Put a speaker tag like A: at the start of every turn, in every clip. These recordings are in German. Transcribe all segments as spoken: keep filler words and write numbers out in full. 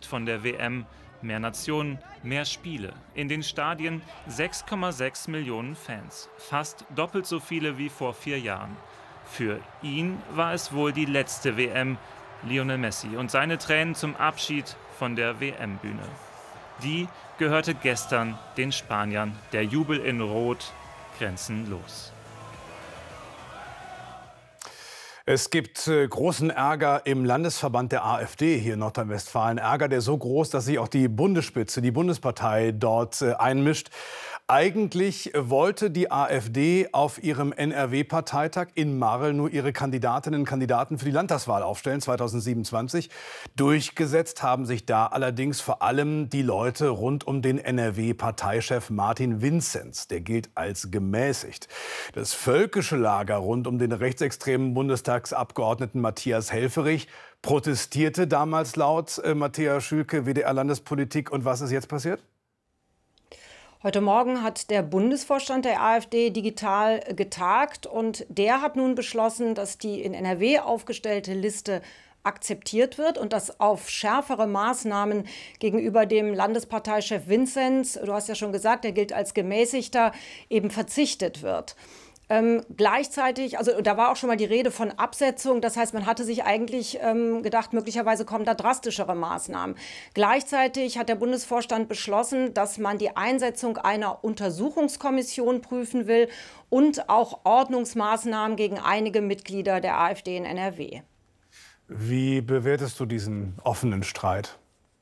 A: lebt von der W M. Mehr Nationen, mehr Spiele. In den Stadien sechs Komma sechs Millionen Fans. Fast doppelt so viele wie vor vier Jahren. Für ihn war es wohl die letzte W M, Lionel Messi, und seine Tränen zum Abschied von der W M-Bühne. Die gehörte gestern den Spaniern. Der Jubel in Rot grenzenlos.
B: Es gibt äh, großen Ärger im Landesverband der AfD hier in Nordrhein-Westfalen. Ärger, der so groß, dass sich auch die Bundesspitze, die Bundespartei dort äh, einmischt. Eigentlich wollte die AfD auf ihrem N R W-Parteitag in Marl nur ihre Kandidatinnen und Kandidaten für die Landtagswahl aufstellen, zweitausendsiebenundzwanzig. Durchgesetzt haben sich da allerdings vor allem die Leute rund um den N R W-Parteichef Martin Vinzenz. Der gilt als gemäßigt. Das völkische Lager rund um den rechtsextremen Bundestagsabgeordneten Matthias Helfferich protestierte damals laut. Äh, Matthias Schülke, W D R-Landespolitik. Und was ist jetzt passiert?
C: Heute Morgen hat der Bundesvorstand der AfD digital getagt und der hat nun beschlossen, dass die in N R W aufgestellte Liste akzeptiert wird und dass auf schärfere Maßnahmen gegenüber dem Landesparteichef Vinzenz, du hast ja schon gesagt, der gilt als gemäßigter, eben verzichtet wird. Ähm, gleichzeitig, also da war auch schon mal die Rede von Absetzung, das heißt, man hatte sich eigentlich ähm, gedacht, möglicherweise kommen da drastischere Maßnahmen. Gleichzeitig hat der Bundesvorstand beschlossen, dass man die Einsetzung einer Untersuchungskommission prüfen will und auch Ordnungsmaßnahmen gegen einige Mitglieder der AfD in N R W.
B: Wie bewertest du diesen offenen Streit?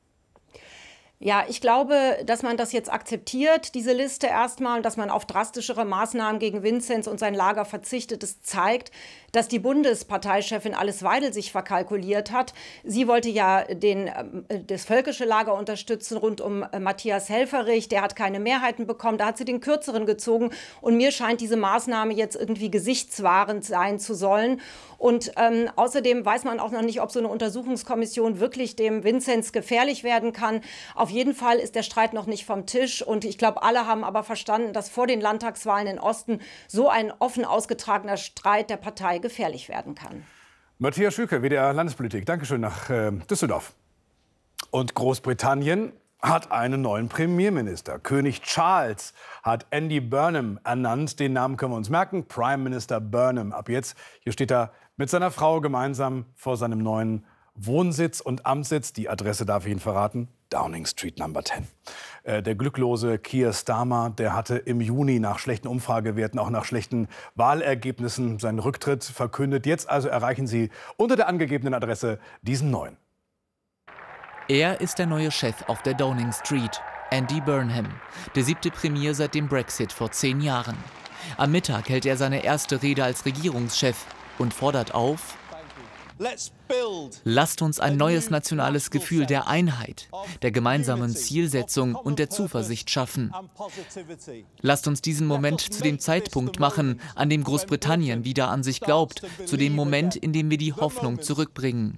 C: Ja, ich glaube, dass man das jetzt akzeptiert, diese Liste erstmal, dass man auf drastischere Maßnahmen gegen Vinzenz und sein Lager verzichtet. Das zeigt, dass die Bundesparteichefin Alice Weidel sich verkalkuliert hat. Sie wollte ja den, das völkische Lager unterstützen rund um Matthias Helfferich. Der hat keine Mehrheiten bekommen. Da hat sie den Kürzeren gezogen. Und mir scheint diese Maßnahme jetzt irgendwie gesichtswahrend sein zu sollen. Und ähm, außerdem weiß man auch noch nicht, ob so eine Untersuchungskommission wirklich dem Vinzenz gefährlich werden kann. Auf jeden Fall ist der Streit noch nicht vom Tisch. Und ich glaube, alle haben aber verstanden, dass vor den Landtagswahlen in Osten so ein offen ausgetragener Streit der Partei gefährlich werden kann.
B: Matthias Schülke, W D R-Landespolitik. Dankeschön nach äh, Düsseldorf. Und Großbritannien hat einen neuen Premierminister. König Charles hat Andy Burnham ernannt. Den Namen können wir uns merken. Prime Minister Burnham. Ab jetzt, hier steht er mit seiner Frau gemeinsam vor seinem neuen Wohnsitz und Amtssitz. Die Adresse darf ich Ihnen verraten. Downing Street Number zehn. Äh, der glücklose Keir Starmer, der hatte im Juni nach schlechten Umfragewerten, auch nach schlechten Wahlergebnissen seinen Rücktritt verkündet. Jetzt also erreichen Sie unter der angegebenen Adresse diesen neuen.
D: Er ist der neue Chef auf der Downing Street, Andy Burnham, der siebte Premier seit dem Brexit vor zehn Jahren. Am Mittag hält er seine erste Rede als Regierungschef und fordert auf: Lasst uns ein neues nationales Gefühl der Einheit, der gemeinsamen Zielsetzung und der Zuversicht schaffen. Lasst uns diesen Moment zu dem Zeitpunkt machen, an dem Großbritannien wieder an sich glaubt, zu dem Moment, in dem wir die Hoffnung zurückbringen.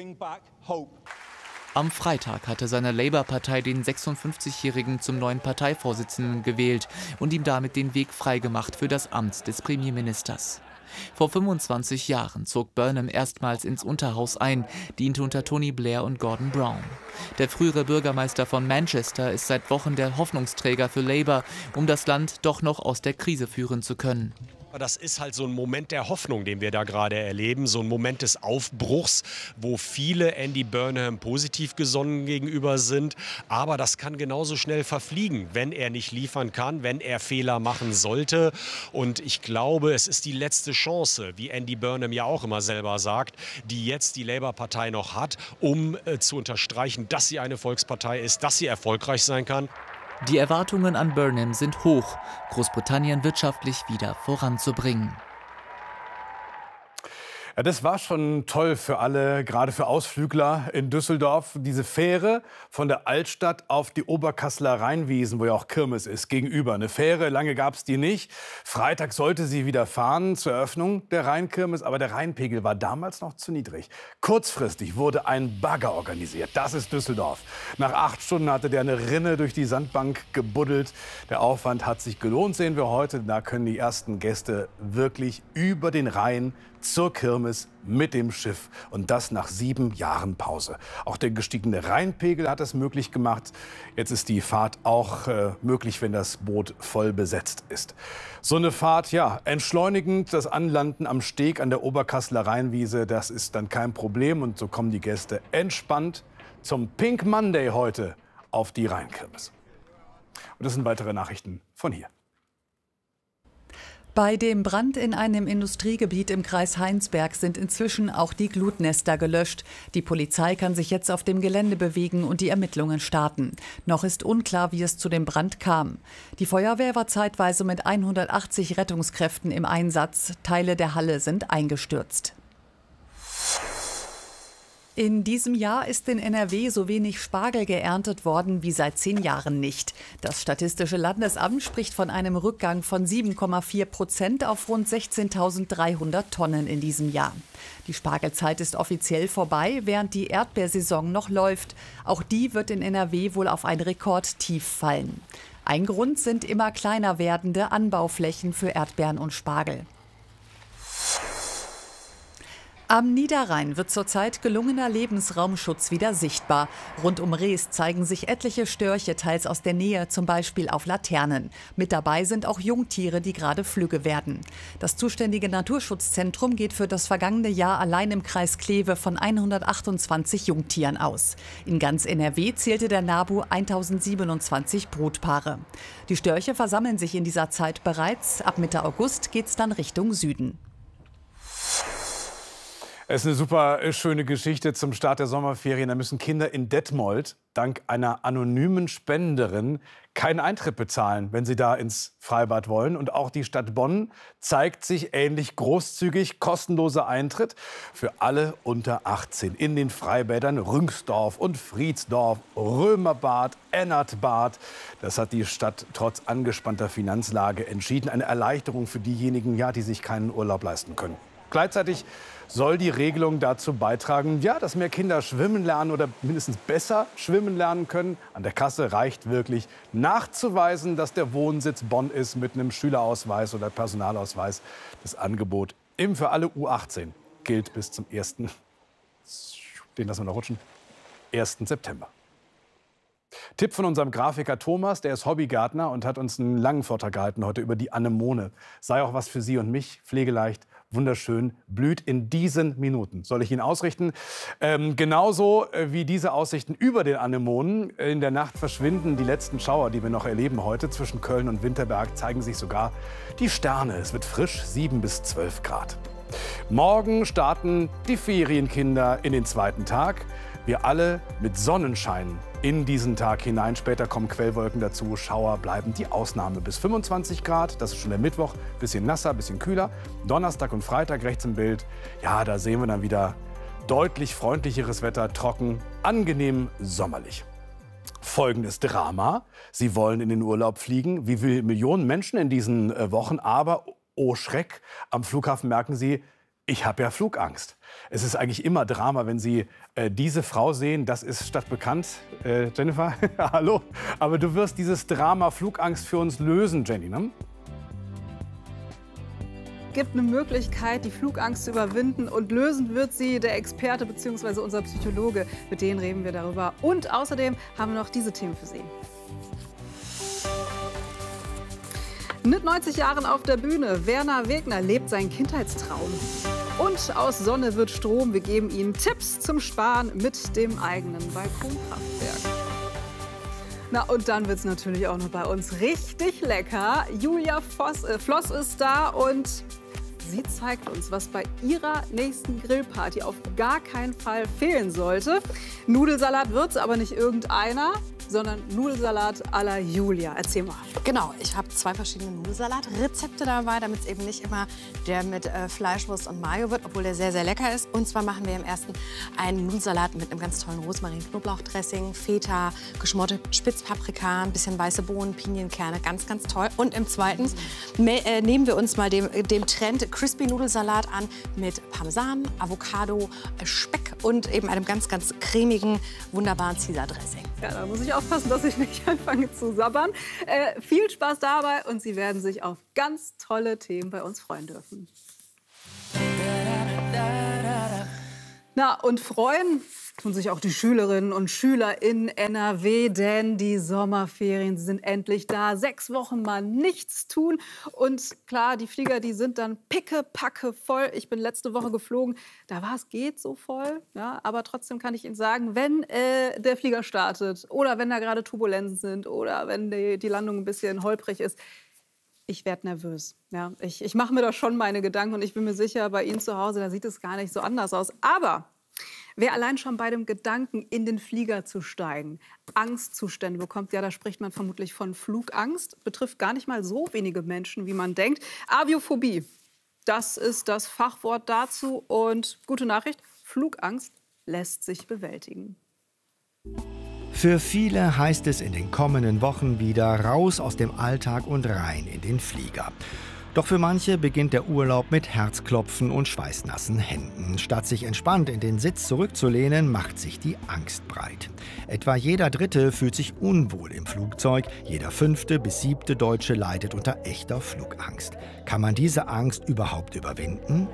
D: Am Freitag hatte seine Labour-Partei den sechsundfünfzigjährigen zum neuen Parteivorsitzenden gewählt und ihm damit den Weg freigemacht für das Amt des Premierministers. Vor fünfundzwanzig Jahren zog Burnham erstmals ins Unterhaus ein, diente unter Tony Blair und Gordon Brown. Der frühere Bürgermeister von Manchester ist seit Wochen der Hoffnungsträger für Labour, um das Land doch noch aus der Krise führen zu können.
E: Das ist halt so ein Moment der Hoffnung, den wir da gerade erleben, so ein Moment des Aufbruchs, wo viele Andy Burnham positiv gesonnen gegenüber sind. Aber das kann genauso schnell verfliegen, wenn er nicht liefern kann, wenn er Fehler machen sollte. Und ich glaube, es ist die letzte Chance, wie Andy Burnham ja auch immer selber sagt, die jetzt die Labour-Partei noch hat, um äh, zu unterstreichen, dass sie eine Volkspartei ist, dass sie erfolgreich sein kann.
D: Die Erwartungen an Burnham sind hoch, Großbritannien wirtschaftlich wieder voranzubringen.
B: Ja, das war schon toll für alle, gerade für Ausflügler in Düsseldorf. Diese Fähre von der Altstadt auf die Oberkasseler Rheinwiesen, wo ja auch Kirmes ist, gegenüber. Eine Fähre, lange gab es die nicht. Freitag sollte sie wieder fahren zur Eröffnung der Rheinkirmes, aber der Rheinpegel war damals noch zu niedrig. Kurzfristig wurde ein Bagger organisiert. Das ist Düsseldorf. Nach acht Stunden hatte der eine Rinne durch die Sandbank gebuddelt. Der Aufwand hat sich gelohnt, sehen wir heute. Da können die ersten Gäste wirklich über den Rhein zur Kirmes mit dem Schiff. Und das nach sieben Jahren Pause. Auch der gestiegene Rheinpegel hat es möglich gemacht. Jetzt ist die Fahrt auch äh, möglich, wenn das Boot voll besetzt ist. So eine Fahrt, ja, entschleunigend, das Anlanden am Steg an der Oberkasseler Rheinwiese, das ist dann kein Problem. Und so kommen die Gäste entspannt zum Pink Monday heute auf die Rheinkirmes. Und das sind weitere Nachrichten von hier.
F: Bei dem Brand in einem Industriegebiet im Kreis Heinsberg sind inzwischen auch die Glutnester gelöscht. Die Polizei kann sich jetzt auf dem Gelände bewegen und die Ermittlungen starten. Noch ist unklar, wie es zu dem Brand kam. Die Feuerwehr war zeitweise mit hundertachtzig Rettungskräften im Einsatz. Teile der Halle sind eingestürzt. In diesem Jahr ist in N R W so wenig Spargel geerntet worden wie seit zehn Jahren nicht. Das Statistische Landesamt spricht von einem Rückgang von sieben Komma vier Prozent auf rund sechzehntausenddreihundert Tonnen in diesem Jahr. Die Spargelzeit ist offiziell vorbei, während die Erdbeersaison noch läuft. Auch die wird in N R W wohl auf ein Rekordtief fallen. Ein Grund sind immer kleiner werdende Anbauflächen für Erdbeeren und Spargel. Am Niederrhein wird zurzeit gelungener Lebensraumschutz wieder sichtbar. Rund um Rees zeigen sich etliche Störche, teils aus der Nähe, zum Beispiel auf Laternen. Mit dabei sind auch Jungtiere, die gerade flügge werden. Das zuständige Naturschutzzentrum geht für das vergangene Jahr allein im Kreis Kleve von hundertachtundzwanzig Jungtieren aus. In ganz N R W zählte der NABU tausendsiebenundzwanzig Brutpaare. Die Störche versammeln sich in dieser Zeit bereits. Ab Mitte August geht's dann Richtung Süden.
B: Es ist eine super schöne Geschichte zum Start der Sommerferien. Da müssen Kinder in Detmold dank einer anonymen Spenderin keinen Eintritt bezahlen, wenn sie da ins Freibad wollen. Und auch die Stadt Bonn zeigt sich ähnlich großzügig. Kostenloser Eintritt für alle unter achtzehn in den Freibädern Rüngsdorf und Friedsdorf, Römerbad, Ennertbad. Das hat die Stadt trotz angespannter Finanzlage entschieden. Eine Erleichterung für diejenigen, ja, die sich keinen Urlaub leisten können. Gleichzeitig soll die Regelung dazu beitragen, ja, dass mehr Kinder schwimmen lernen oder mindestens besser schwimmen lernen können. An der Kasse reicht wirklich nachzuweisen, dass der Wohnsitz Bonn ist mit einem Schülerausweis oder Personalausweis. Das Angebot im für alle U achtzehn gilt bis zum ersten Den lassen wir noch rutschen. ersten September. Tipp von unserem Grafiker Thomas, der ist Hobbygärtner und hat uns einen langen Vortrag gehalten heute über die Anemone. Sei auch was für Sie und mich, pflegeleicht, wunderschön, blüht in diesen Minuten. Soll ich Ihnen ausrichten? Ähm, genauso äh, wie diese Aussichten über den Anemonen. In der Nacht verschwinden die letzten Schauer, die wir noch erleben heute. Zwischen Köln und Winterberg zeigen sich sogar die Sterne. Es wird frisch, sieben bis zwölf Grad. Morgen starten die Ferienkinder in den zweiten Tag. Wir alle mit Sonnenschein in diesen Tag hinein. Später kommen Quellwolken dazu. Schauer bleiben die Ausnahme bis fünfundzwanzig Grad. Das ist schon der Mittwoch. Bisschen nasser, bisschen kühler. Donnerstag und Freitag rechts im Bild. Ja, da sehen wir dann wieder deutlich freundlicheres Wetter. Trocken, angenehm, sommerlich. Folgendes Drama. Sie wollen in den Urlaub fliegen. Wie viele Millionen Menschen in diesen äh, Wochen. Aber, oh Schreck, am Flughafen merken Sie, ich habe ja Flugangst. Es ist eigentlich immer Drama, wenn Sie äh, diese Frau sehen. Das ist stadtbekannt. Äh, Jennifer, hallo. Aber du wirst dieses Drama Flugangst für uns lösen, Jenny, ne?
G: Es gibt eine Möglichkeit, die Flugangst zu überwinden. Und lösen wird sie der Experte bzw. unser Psychologe. Mit denen reden wir darüber. Und außerdem haben wir noch diese Themen für Sie. Mit neunzig Jahren auf der Bühne, Werner Wegner lebt seinen Kindheitstraum. Und aus Sonne wird Strom. Wir geben Ihnen Tipps zum Sparen mit dem eigenen Balkonkraftwerk. Na, und dann wird es natürlich auch noch bei uns richtig lecker. Julia Voss, äh, Floss ist da und sie zeigt uns, was bei ihrer nächsten Grillparty auf gar keinen Fall fehlen sollte. Nudelsalat wird's, aber nicht irgendeiner, sondern Nudelsalat à la Julia. Erzähl mal.
H: Genau, ich habe zwei verschiedene Nudelsalatrezepte dabei, damit es eben nicht immer der mit äh, Fleischwurst und Mayo wird, obwohl der sehr, sehr lecker ist. Und zwar machen wir im ersten einen Nudelsalat mit einem ganz tollen Rosmarin-Knoblauchdressing, Feta, geschmorte Spitzpaprika, ein bisschen weiße Bohnen, Pinienkerne, ganz, ganz toll. Und im zweiten me- äh, nehmen wir uns mal dem, dem Trend Crispy Nudelsalat an mit Parmesan, Avocado, äh, Speck und eben einem ganz, ganz cremigen, wunderbaren Caesar-Dressing.
G: Ja, da muss ich aufpassen, dass ich nicht anfange zu sabbern. Äh, viel Spaß dabei und Sie werden sich auf ganz tolle Themen bei uns freuen dürfen. Na, und freuen tun sich auch die Schülerinnen und Schüler in N R W, denn die Sommerferien sind endlich da. Sechs Wochen mal nichts tun. Und klar, die Flieger, die sind dann pickepacke voll. Ich bin letzte Woche geflogen, da war es geht so voll. Ja, aber trotzdem kann ich Ihnen sagen, wenn äh, der Flieger startet oder wenn da gerade Turbulenzen sind oder wenn die, die Landung ein bisschen holprig ist, ich werde nervös. Ja, ich ich mache mir da schon meine Gedanken und ich bin mir sicher, bei Ihnen zu Hause, da sieht es gar nicht so anders aus. Aber wer allein schon bei dem Gedanken, in den Flieger zu steigen, Angstzustände bekommt, ja, da spricht man vermutlich von Flugangst, betrifft gar nicht mal so wenige Menschen, wie man denkt. Aviophobie, das ist das Fachwort dazu. Und gute Nachricht, Flugangst lässt sich bewältigen.
I: Für viele heißt es in den kommenden Wochen wieder raus aus dem Alltag und rein in den Flieger. Doch für manche beginnt der Urlaub mit Herzklopfen und schweißnassen Händen. Statt sich entspannt in den Sitz zurückzulehnen, macht sich die Angst breit. Etwa jeder Dritte fühlt sich unwohl im Flugzeug, jeder fünfte bis siebte Deutsche leidet unter echter Flugangst. Kann man diese Angst überhaupt überwinden?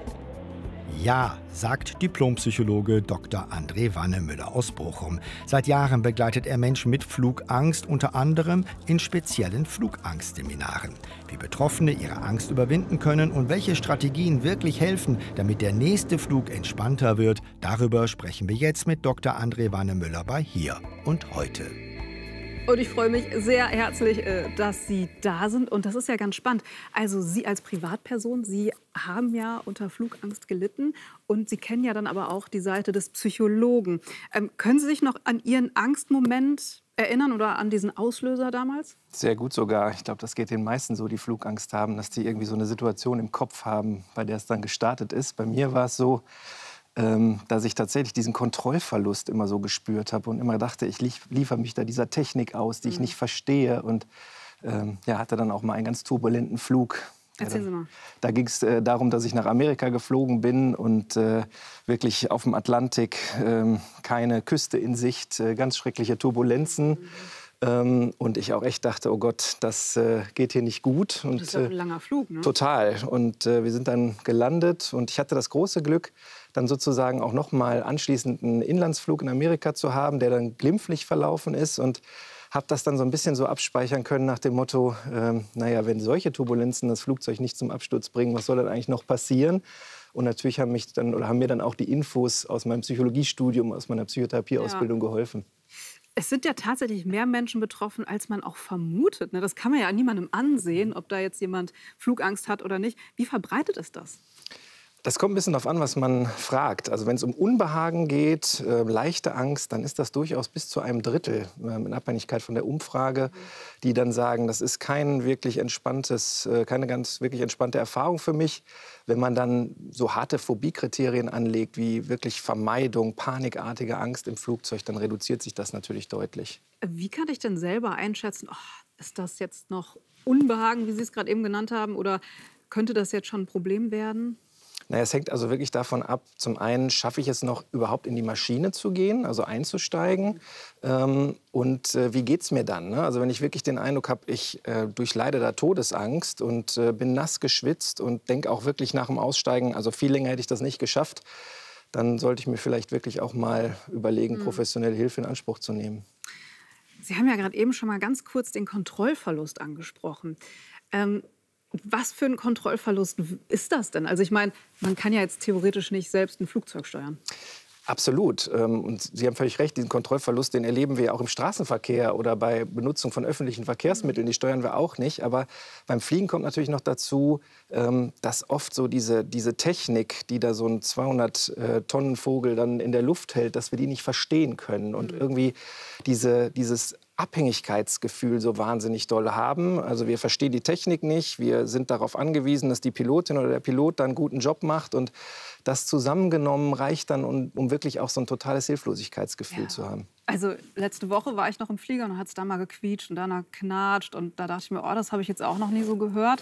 I: Ja, sagt Diplompsychologe Doktor André Wannemüller aus Bochum. Seit Jahren begleitet er Menschen mit Flugangst, unter anderem in speziellen Flugangstseminaren. Wie Betroffene ihre Angst überwinden können und welche Strategien wirklich helfen, damit der nächste Flug entspannter wird, darüber sprechen wir jetzt mit Doktor André Wannemüller bei Hier und Heute.
G: Und ich freue mich sehr herzlich, dass Sie da sind. Und das ist ja ganz spannend. Also Sie als Privatperson, Sie haben ja unter Flugangst gelitten. Und Sie kennen ja dann aber auch die Seite des Psychologen. Ähm, können Sie sich noch an Ihren Angstmoment erinnern oder an diesen Auslöser damals?
J: Sehr gut sogar. Ich glaube, das geht den meisten so, die Flugangst haben, dass die irgendwie so eine Situation im Kopf haben, bei der es dann gestartet ist. Bei mir war es so, Ähm, dass ich tatsächlich diesen Kontrollverlust immer so gespürt habe und immer dachte, ich liefere mich da dieser Technik aus, die ich nicht verstehe. Und ähm, ja, hatte dann auch mal einen ganz turbulenten Flug.
G: Erzählen Sie mal.
J: Da ging es äh, darum, dass ich nach Amerika geflogen bin und äh, wirklich auf dem Atlantik äh, keine Küste in Sicht, äh, ganz schreckliche Turbulenzen. Mhm. Ähm, und ich auch echt dachte, oh Gott, das äh, geht hier nicht gut. Und,
G: das ist ja ein langer Flug, ne?
J: Total. Und äh, wir sind dann gelandet und ich hatte das große Glück, dann sozusagen auch noch mal anschließend einen Inlandsflug in Amerika zu haben, der dann glimpflich verlaufen ist und habe das dann so ein bisschen so abspeichern können nach dem Motto, ähm, naja, wenn solche Turbulenzen das Flugzeug nicht zum Absturz bringen, was soll dann eigentlich noch passieren? Und natürlich haben, mich dann, oder haben mir dann auch die Infos aus meinem Psychologiestudium, aus meiner Psychotherapieausbildung ja. geholfen.
G: Es sind ja tatsächlich mehr Menschen betroffen, als man auch vermutet. Das kann man ja niemandem ansehen, ob da jetzt jemand Flugangst hat oder nicht. Wie verbreitet ist das?
J: Das kommt ein bisschen darauf an, was man fragt. Also wenn es um Unbehagen geht, äh, leichte Angst, dann ist das durchaus bis zu einem Drittel, äh, in Abhängigkeit von der Umfrage, die dann sagen, das ist kein wirklich entspanntes, äh, keine ganz wirklich entspannte Erfahrung für mich. Wenn man dann so harte Phobiekriterien anlegt, wie wirklich Vermeidung, panikartige Angst im Flugzeug, dann reduziert sich das natürlich deutlich.
G: Wie kann ich denn selber einschätzen, oh, ist das jetzt noch Unbehagen, wie Sie es gerade eben genannt haben, oder könnte das jetzt schon ein Problem werden?
J: Naja, es hängt also wirklich davon ab, zum einen schaffe ich es noch überhaupt in die Maschine zu gehen, also einzusteigen, ähm, und äh, wie geht es mir dann? Ne? Also wenn ich wirklich den Eindruck habe, ich äh, durchleide da Todesangst und äh, bin nass geschwitzt und denke auch wirklich nach dem Aussteigen, also viel länger hätte ich das nicht geschafft, dann sollte ich mir vielleicht wirklich auch mal überlegen, mhm. professionelle Hilfe in Anspruch zu nehmen.
G: Sie haben ja gerade eben schon mal ganz kurz den Kontrollverlust angesprochen. Ähm, Was für ein Kontrollverlust ist das denn? Also ich meine, man kann ja jetzt theoretisch nicht selbst ein Flugzeug steuern.
J: Absolut. Und Sie haben völlig recht, diesen Kontrollverlust, den erleben wir auch im Straßenverkehr oder bei Benutzung von öffentlichen Verkehrsmitteln. Die steuern wir auch nicht. Aber beim Fliegen kommt natürlich noch dazu, dass oft so diese, diese Technik, die da so ein zweihundert-Tonnen-Vogel dann in der Luft hält, dass wir die nicht verstehen können. Und irgendwie diese, dieses Abhängigkeitsgefühl so wahnsinnig doll haben. Also wir verstehen die Technik nicht. Wir sind darauf angewiesen, dass die Pilotin oder der Pilot dann einen guten Job macht. Und das zusammengenommen reicht dann, um, um wirklich auch so ein totales Hilflosigkeitsgefühl ja. zu haben.
G: Also letzte Woche war ich noch im Flieger und hat es da mal gequietscht und danach knatscht. Und da dachte ich mir, oh, das habe ich jetzt auch noch nie so gehört.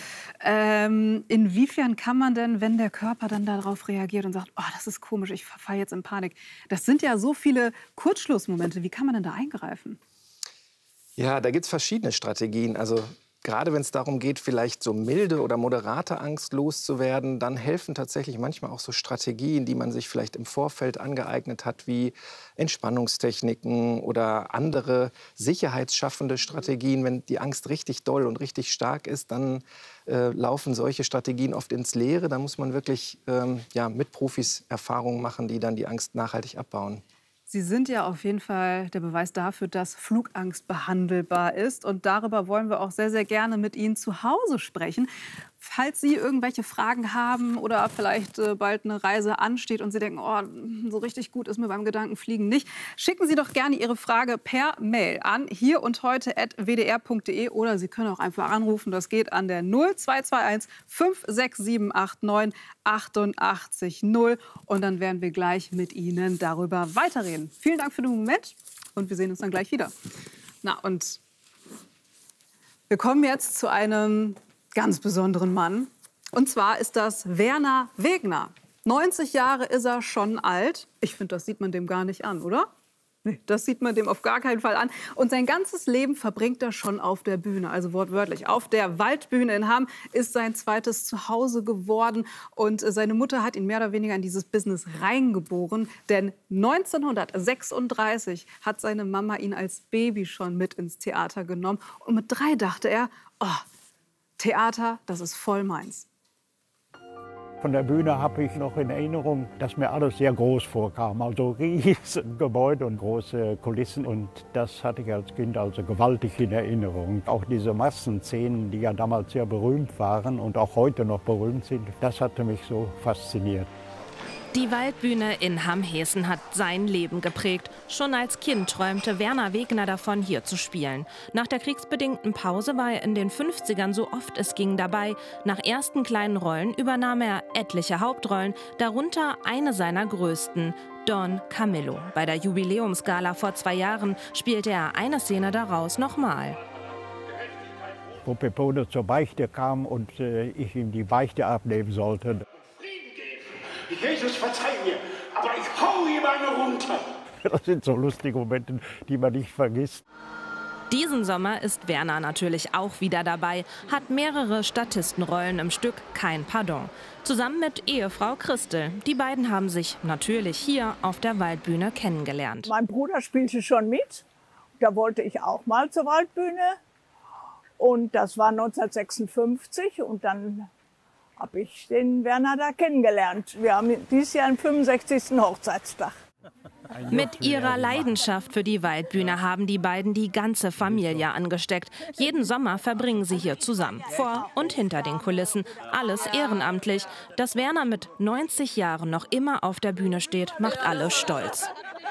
G: Ähm, inwiefern kann man denn, wenn der Körper dann darauf reagiert und sagt, oh, das ist komisch, ich verfalle jetzt in Panik. Das sind ja so viele Kurzschlussmomente. Wie kann man denn da eingreifen?
J: Ja, da gibt es verschiedene Strategien. Also gerade wenn es darum geht, vielleicht so milde oder moderate Angst loszuwerden, dann helfen tatsächlich manchmal auch so Strategien, die man sich vielleicht im Vorfeld angeeignet hat, wie Entspannungstechniken oder andere sicherheitsschaffende Strategien. Wenn die Angst richtig doll und richtig stark ist, dann äh, laufen solche Strategien oft ins Leere. Da muss man wirklich ähm, ja, mit Profis Erfahrungen machen, die dann die Angst nachhaltig abbauen.
G: Sie sind ja auf jeden Fall der Beweis dafür, dass Flugangst behandelbar ist. Und darüber wollen wir auch sehr, sehr gerne mit Ihnen zu Hause sprechen. Falls Sie irgendwelche Fragen haben oder vielleicht äh, bald eine Reise ansteht und Sie denken, oh, so richtig gut ist mir beim Gedankenfliegen nicht, schicken Sie doch gerne Ihre Frage per Mail an hier und heute at w d r punkt d e oder Sie können auch einfach anrufen. Das geht an der null zwei zwei eins fünf sechs sieben acht neun achtundachtzig null und dann werden wir gleich mit Ihnen darüber weiterreden. Vielen Dank für den Moment und wir sehen uns dann gleich wieder. Na, und wir kommen jetzt zu einem ganz besonderen Mann. Und zwar ist das Werner Wegner. neunzig Jahre ist er schon alt. Ich finde, das sieht man dem gar nicht an, oder? Nee, das sieht man dem auf gar keinen Fall an. Und sein ganzes Leben verbringt er schon auf der Bühne, also wortwörtlich. Auf der Waldbühne in Hamm ist sein zweites Zuhause geworden. Und seine Mutter hat ihn mehr oder weniger in dieses Business reingeboren. Denn neunzehnhundertsechsunddreißig hat seine Mama ihn als Baby schon mit ins Theater genommen. Und mit drei dachte er, oh, Theater, das ist voll meins.
K: Von der Bühne habe ich noch in Erinnerung, dass mir alles sehr groß vorkam. Also riesen Gebäude und große Kulissen. Und das hatte ich als Kind also gewaltig in Erinnerung. Auch diese Massenszenen, die ja damals sehr berühmt waren und auch heute noch berühmt sind, das hatte mich so fasziniert.
L: Die Waldbühne in Hamm-Hessen hat sein Leben geprägt. Schon als Kind träumte Werner Wegner davon, hier zu spielen. Nach der kriegsbedingten Pause war er in den fünfzigern so oft es ging dabei. Nach ersten kleinen Rollen übernahm er etliche Hauptrollen, darunter eine seiner größten, Don Camillo. Bei der Jubiläumsgala vor zwei Jahren spielte er eine Szene daraus nochmal.
K: Wo Peppone zur Beichte kam und äh, ich ihm die Beichte abnehmen sollte.
M: Jesus, verzeih mir, aber ich hau ihm eine runter.
K: Das sind so lustige Momente, die man nicht vergisst.
L: Diesen Sommer ist Werner natürlich auch wieder dabei, hat mehrere Statistenrollen im Stück Kein Pardon. Zusammen mit Ehefrau Christel. Die beiden haben sich natürlich hier auf der Waldbühne kennengelernt.
N: Mein Bruder spielte schon mit. Da wollte ich auch mal zur Waldbühne. Und das war neunzehnhundertsechsundfünfzig und dann habe ich den Werner da kennengelernt. Wir haben dieses Jahr den fünfundsechzigsten Hochzeitstag.
L: Mit ihrer Leidenschaft für die Waldbühne haben die beiden die ganze Familie angesteckt. Jeden Sommer verbringen sie hier zusammen, vor und hinter den Kulissen. Alles ehrenamtlich. Dass Werner mit neunzig Jahren noch immer auf der Bühne steht, macht alle stolz.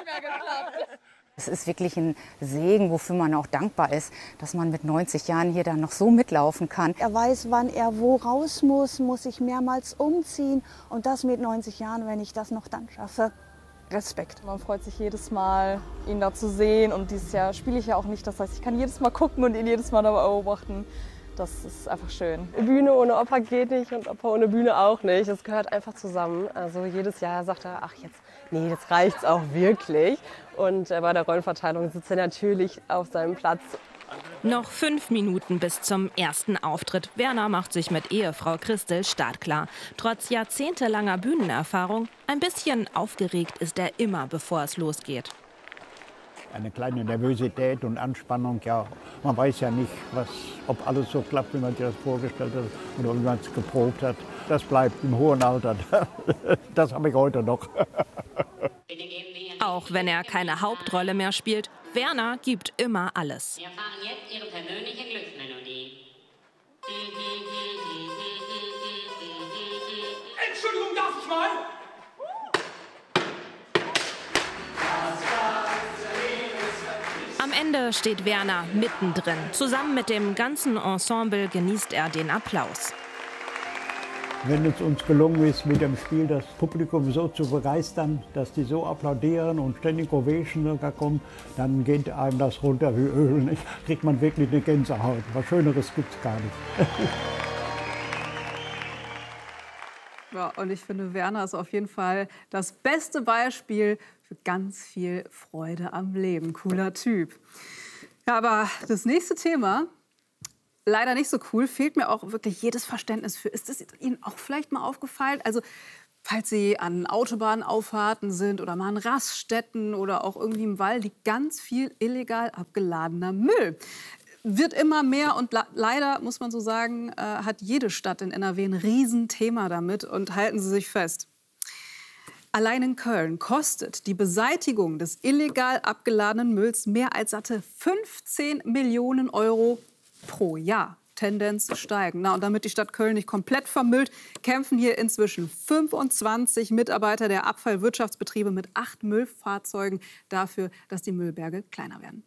O: Es ist wirklich ein Segen, wofür man auch dankbar ist, dass man mit neunzig Jahren hier dann noch so mitlaufen kann.
P: Er weiß, wann er wo raus muss, muss sich mehrmals umziehen. Und das mit neunzig Jahren, wenn ich das noch dann schaffe. Respekt.
Q: Man freut sich jedes Mal, ihn da zu sehen. Und dieses Jahr spiele ich ja auch nicht. Das heißt, ich kann jedes Mal gucken und ihn jedes Mal dabei beobachten. Das ist einfach schön.
R: Bühne ohne Opa geht nicht und Opa ohne Bühne auch nicht. Es gehört einfach zusammen. Also jedes Jahr sagt er, ach jetzt, nee, jetzt reicht's auch wirklich. Und bei der Rollenverteilung sitzt er natürlich auf seinem Platz.
L: Noch fünf Minuten bis zum ersten Auftritt. Werner macht sich mit Ehefrau Christel startklar. Trotz jahrzehntelanger Bühnenerfahrung, ein bisschen aufgeregt ist er immer, bevor es losgeht.
K: Eine kleine Nervosität und Anspannung, ja, man weiß ja nicht, was, ob alles so klappt, wie man sich das vorgestellt hat oder wie man es geprobt hat. Das bleibt im hohen Alter. Das habe ich heute noch.
L: Auch wenn er keine Hauptrolle mehr spielt, Werner gibt immer alles.
S: Wir erfahren jetzt Ihre persönliche Glücksmelodie.
M: Entschuldigung, darf ich mal?
L: Am Ende steht Werner mittendrin. Zusammen mit dem ganzen Ensemble genießt er den Applaus.
K: Wenn es uns gelungen ist, mit dem Spiel das Publikum so zu begeistern, dass die so applaudieren und ständig Ovation sogar kommen, dann geht einem das runter wie Öl. Nicht? Kriegt man wirklich eine Gänsehaut. Was Schöneres gibt es gar nicht.
G: Ja, und ich finde, Werner ist auf jeden Fall das beste Beispiel für ganz viel Freude am Leben. Cooler Typ. Ja, aber das nächste Thema, leider nicht so cool. Fehlt mir auch wirklich jedes Verständnis für. Ist das Ihnen auch vielleicht mal aufgefallen? Also, falls Sie an Autobahnauffahrten sind oder mal an Raststätten oder auch irgendwie im Wald, liegt ganz viel illegal abgeladener Müll. Wird immer mehr und leider, muss man so sagen, äh, hat jede Stadt in N R W ein Riesenthema damit. Und halten Sie sich fest. Allein in Köln kostet die Beseitigung des illegal abgeladenen Mülls mehr als satte fünfzehn Millionen Euro pro Jahr. Tendenz steigen. Na, und damit die Stadt Köln nicht komplett vermüllt, kämpfen hier inzwischen fünfundzwanzig Mitarbeiter der Abfallwirtschaftsbetriebe mit acht Müllfahrzeugen dafür, dass die Müllberge kleiner werden.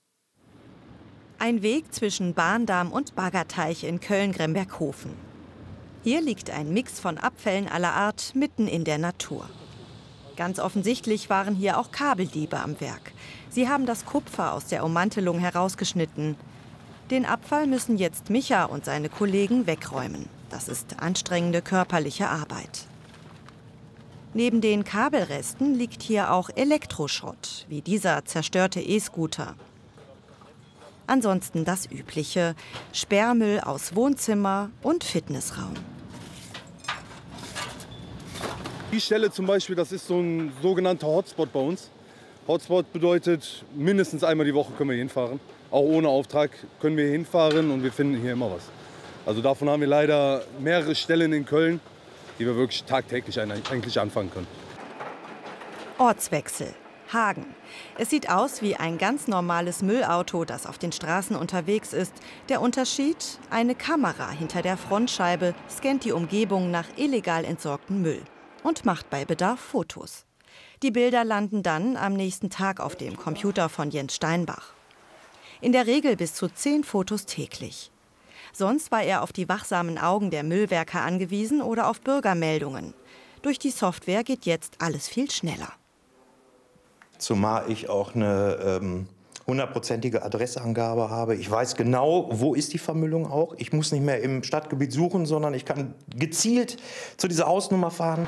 T: Ein Weg zwischen Bahndamm und Baggerteich in Köln-Gremberghofen. Hier liegt ein Mix von Abfällen aller Art mitten in der Natur. Ganz offensichtlich waren hier auch Kabeldiebe am Werk. Sie haben das Kupfer aus der Ummantelung herausgeschnitten. Den Abfall müssen jetzt Micha und seine Kollegen wegräumen. Das ist anstrengende körperliche Arbeit. Neben den Kabelresten liegt hier auch Elektroschrott, wie dieser zerstörte E-Scooter. Ansonsten das Übliche: Sperrmüll aus Wohnzimmer und Fitnessraum.
U: Die Stelle zum Beispiel, das ist so ein sogenannter Hotspot bei uns. Hotspot bedeutet, mindestens einmal die Woche können wir hinfahren. Auch ohne Auftrag können wir hinfahren und wir finden hier immer was. Also davon haben wir leider mehrere Stellen in Köln, die wir wirklich tagtäglich eigentlich anfangen können.
T: Ortswechsel. Hagen. Es sieht aus wie ein ganz normales Müllauto, das auf den Straßen unterwegs ist. Der Unterschied? Eine Kamera hinter der Frontscheibe scannt die Umgebung nach illegal entsorgtem Müll und macht bei Bedarf Fotos. Die Bilder landen dann am nächsten Tag auf dem Computer von Jens Steinbach. In der Regel bis zu zehn Fotos täglich. Sonst war er auf die wachsamen Augen der Müllwerker angewiesen oder auf Bürgermeldungen. Durch die Software geht jetzt alles viel schneller.
V: Zumal ich auch eine ähm, hundertprozentige Adressangabe habe. Ich weiß genau, wo ist die Vermüllung auch. Ich muss nicht mehr im Stadtgebiet suchen, sondern ich kann gezielt zu dieser Hausnummer fahren.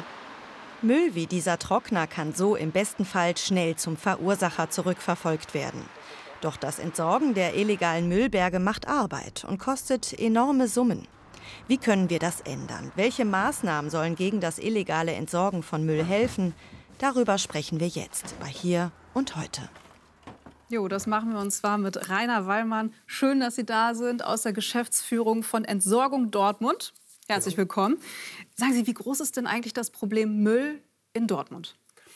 T: Müll wie dieser Trockner kann so im besten Fall schnell zum Verursacher zurückverfolgt werden. Doch das Entsorgen der illegalen Müllberge macht Arbeit und kostet enorme Summen. Wie können wir das ändern? Welche Maßnahmen sollen gegen das illegale Entsorgen von Müll helfen? Darüber sprechen wir jetzt bei Hier und Heute.
G: Jo, das machen wir und zwar mit Rainer Wallmann. Schön, dass Sie da sind, aus der Geschäftsführung von Entsorgung Dortmund. Herzlich willkommen. Sagen Sie, wie groß ist denn eigentlich das Problem Müll in Dortmund?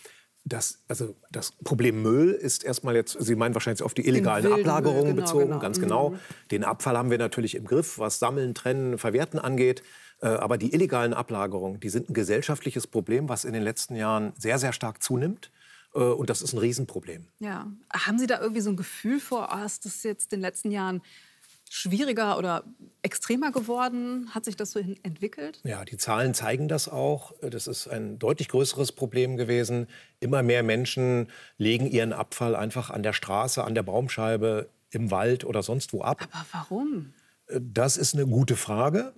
W: Das, also das Problem Müll ist erstmal jetzt, Sie meinen wahrscheinlich auf die illegalen Ablagerungen genau, bezogen, genau. ganz genau. Mhm. Den Abfall haben wir natürlich im Griff, was Sammeln, Trennen, Verwerten angeht. Aber die illegalen Ablagerungen, die sind ein gesellschaftliches Problem, was in den letzten Jahren sehr, sehr stark zunimmt. Und das ist ein Riesenproblem.
G: Ja. Haben Sie da irgendwie so ein Gefühl vor, oh, ist das jetzt in den letzten Jahren schwieriger oder extremer geworden? Hat sich das so entwickelt?
W: Ja, die Zahlen zeigen das auch. Das ist ein deutlich größeres Problem gewesen. Immer mehr Menschen legen ihren Abfall einfach an der Straße, an der Baumscheibe, im Wald oder sonst wo ab.
G: Aber warum?
W: Das ist eine gute Frage.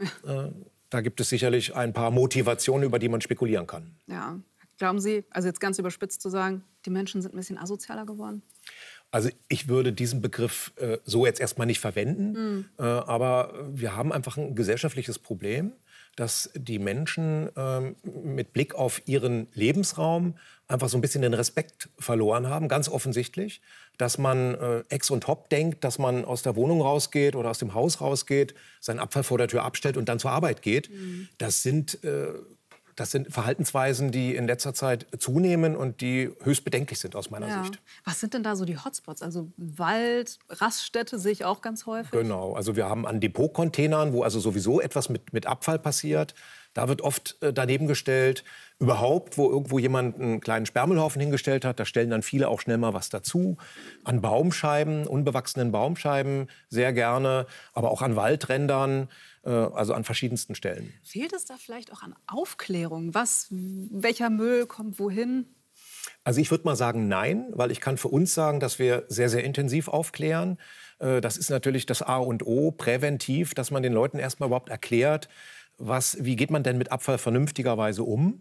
W: Da gibt es sicherlich ein paar Motivationen, über die man spekulieren kann.
G: Ja. Glauben Sie, also jetzt ganz überspitzt zu sagen, die Menschen sind ein bisschen asozialer geworden?
W: Also ich würde diesen Begriff äh, so jetzt erstmal nicht verwenden. Mhm. Äh, aber wir haben einfach ein gesellschaftliches Problem, dass die Menschen äh, mit Blick auf ihren Lebensraum einfach so ein bisschen den Respekt verloren haben, ganz offensichtlich. Dass man äh, ex und hop denkt, dass man aus der Wohnung rausgeht oder aus dem Haus rausgeht, seinen Abfall vor der Tür abstellt und dann zur Arbeit geht. Mhm. Das sind... Äh, Das sind Verhaltensweisen, die in letzter Zeit zunehmen und die höchst bedenklich sind aus meiner
G: ja.
W: Sicht.
G: Was sind denn da so die Hotspots? Also Wald, Raststätte sehe ich auch ganz häufig.
W: Genau, also wir haben an Depotcontainern, wo also sowieso etwas mit, mit Abfall passiert. Da wird oft äh, daneben gestellt. Überhaupt, wo irgendwo jemand einen kleinen Sperrmüllhaufen hingestellt hat, da stellen dann viele auch schnell mal was dazu. An Baumscheiben, unbewachsenen Baumscheiben sehr gerne, aber auch an Waldrändern. Also an verschiedensten Stellen.
G: Fehlt es da vielleicht auch an Aufklärung? Was, welcher Müll kommt wohin?
W: Also ich würde mal sagen, nein, weil ich kann für uns sagen, dass wir sehr, sehr intensiv aufklären. Das ist natürlich das A und O, präventiv, dass man den Leuten erst mal überhaupt erklärt, was, wie geht man denn mit Abfall vernünftigerweise um.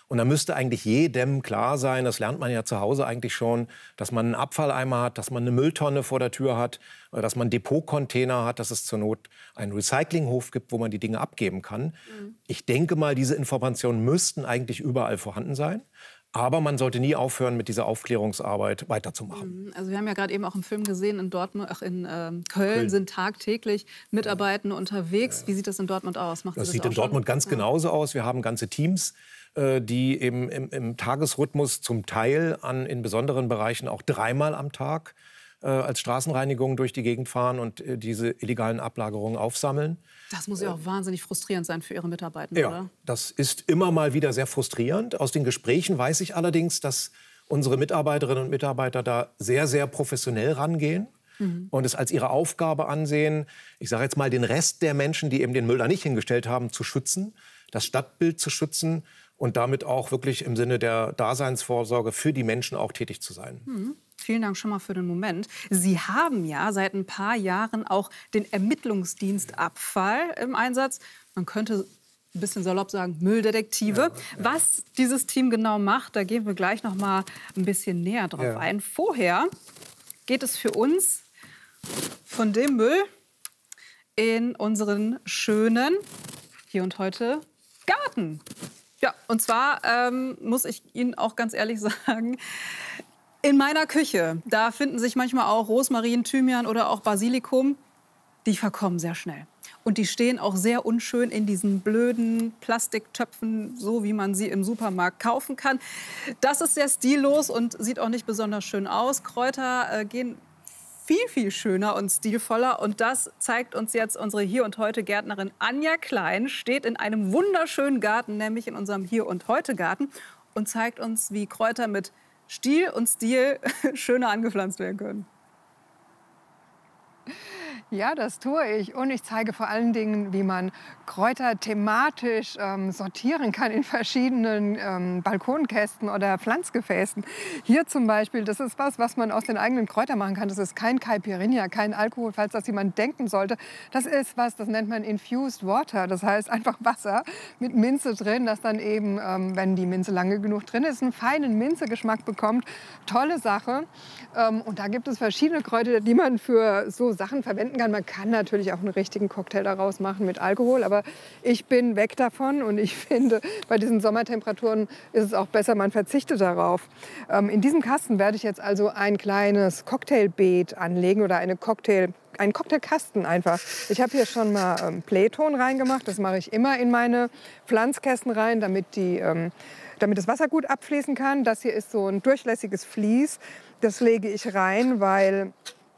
W: Und da müsste eigentlich jedem klar sein, das lernt man ja zu Hause eigentlich schon, dass man einen Abfalleimer hat, dass man eine Mülltonne vor der Tür hat, dass man Depotcontainer hat, dass es zur Not einen Recyclinghof gibt, wo man die Dinge abgeben kann. Mhm. Ich denke mal, diese Informationen müssten eigentlich überall vorhanden sein. Aber man sollte nie aufhören, mit dieser Aufklärungsarbeit weiterzumachen.
G: Also wir haben ja gerade eben auch im Film gesehen, in Dortmund, ach in ähm, Köln, Köln sind tagtäglich Mitarbeitende ja. unterwegs. Ja. Wie sieht das in Dortmund aus? Macht
W: das, das
G: sieht
W: in Dortmund
G: schon?
W: ganz ja. genauso aus. Wir haben ganze Teams, äh, die eben im, im Tagesrhythmus zum Teil an, in besonderen Bereichen auch dreimal am Tag äh, als Straßenreinigung durch die Gegend fahren und äh, diese illegalen Ablagerungen aufsammeln.
G: Das muss ja auch wahnsinnig frustrierend sein für Ihre Mitarbeitenden,
W: ja,
G: oder?
W: Das ist immer mal wieder sehr frustrierend. Aus den Gesprächen weiß ich allerdings, dass unsere Mitarbeiterinnen und Mitarbeiter da sehr, sehr professionell rangehen mhm. und es als ihre Aufgabe ansehen, ich sage jetzt mal, den Rest der Menschen, die eben den Müll da nicht hingestellt haben, zu schützen, das Stadtbild zu schützen und damit auch wirklich im Sinne der Daseinsvorsorge für die Menschen auch tätig zu sein.
G: Mhm. Vielen Dank schon mal für den Moment. Sie haben ja seit ein paar Jahren auch den Ermittlungsdienst Abfall im Einsatz. Man könnte ein bisschen salopp sagen, Mülldetektive. Ja, ja. Was dieses Team genau macht, da gehen wir gleich noch mal ein bisschen näher drauf ja. ein. Vorher geht es für uns von dem Müll in unseren schönen, hier und heute, Garten. Ja, und zwar ähm, muss ich Ihnen auch ganz ehrlich sagen, in meiner Küche, da finden sich manchmal auch Rosmarin, Thymian oder auch Basilikum. Die verkommen sehr schnell. Und die stehen auch sehr unschön in diesen blöden Plastiktöpfen, so wie man sie im Supermarkt kaufen kann. Das ist sehr stillos und sieht auch nicht besonders schön aus. Kräuter äh, gehen viel, viel schöner und stilvoller. Und das zeigt uns jetzt unsere Hier und Heute Gärtnerin Anja Klein. Steht in einem wunderschönen Garten, nämlich in unserem Hier und Heute Garten. Und zeigt uns, wie Kräuter mit Stil und Stil schöner angepflanzt werden können.
A: Ja, das tue ich. Und ich zeige vor allen Dingen, wie man Kräuter thematisch ähm, sortieren kann in verschiedenen ähm, Balkonkästen oder Pflanzgefäßen. Hier zum Beispiel, das ist was, was man aus den eigenen Kräutern machen kann. Das ist kein Caipirinha, kein Alkohol, falls das jemand denken sollte. Das ist was, das nennt man Infused Water. Das heißt einfach Wasser mit Minze drin, das dann eben, ähm, wenn die Minze lange genug drin ist, einen feinen Minzegeschmack bekommt. Tolle Sache. Ähm, und da gibt es verschiedene Kräuter, die man für so Sachen verwenden kann. Man kann natürlich auch einen richtigen Cocktail daraus machen mit Alkohol, aber ich bin weg davon und ich finde, bei diesen Sommertemperaturen ist es auch besser, man verzichtet darauf. Ähm, in diesem Kasten werde ich jetzt also ein kleines Cocktailbeet anlegen oder eine Cocktail, einen Cocktailkasten einfach. Ich habe hier schon mal ähm, Playton reingemacht, das mache ich immer in meine Pflanzkästen rein, damit die ähm, damit das Wasser gut abfließen kann. Das hier ist so ein durchlässiges Vlies, das lege ich rein, weil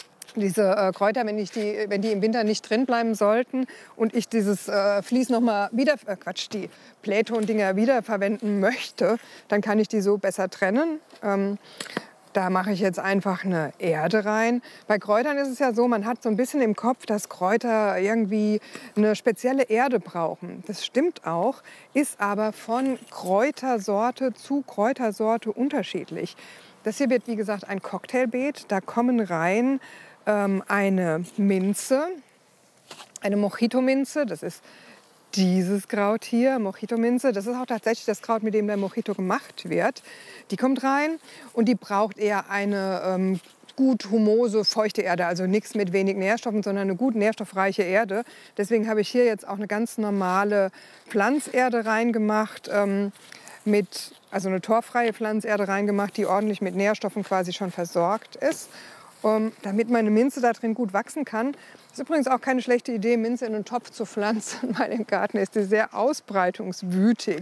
A: diese äh, Kräuter, wenn, ich die, wenn die im Winter nicht drin bleiben sollten und ich dieses äh, Vlies noch mal wieder, äh, Quatsch, die Playton-Dinger wiederverwenden möchte, dann kann ich die so besser trennen. Ähm, da mache ich jetzt einfach eine Erde rein. Bei Kräutern ist es ja so, man hat so ein bisschen im Kopf, dass Kräuter irgendwie eine spezielle Erde brauchen. Das stimmt auch, ist aber von Kräutersorte zu Kräutersorte unterschiedlich. Das hier wird, wie gesagt, ein Cocktailbeet. Da kommen rein ähm, eine Minze, eine Mojito-Minze. Das ist dieses Kraut hier, Mojito-Minze. Das ist auch tatsächlich das Kraut, mit dem der Mojito gemacht wird. Die kommt rein und die braucht eher eine ähm, gut humose, feuchte Erde. Also nichts mit wenig Nährstoffen, sondern eine gut nährstoffreiche Erde. Deswegen habe ich hier jetzt auch eine ganz normale Pflanzerde reingemacht. Ähm, mit, also eine torffreie Pflanzerde reingemacht, die ordentlich mit Nährstoffen quasi schon versorgt ist, um, damit meine Minze da drin gut wachsen kann. Das ist übrigens auch keine schlechte Idee, Minze in einen Topf zu pflanzen, weil im Garten ist die sehr ausbreitungswütig.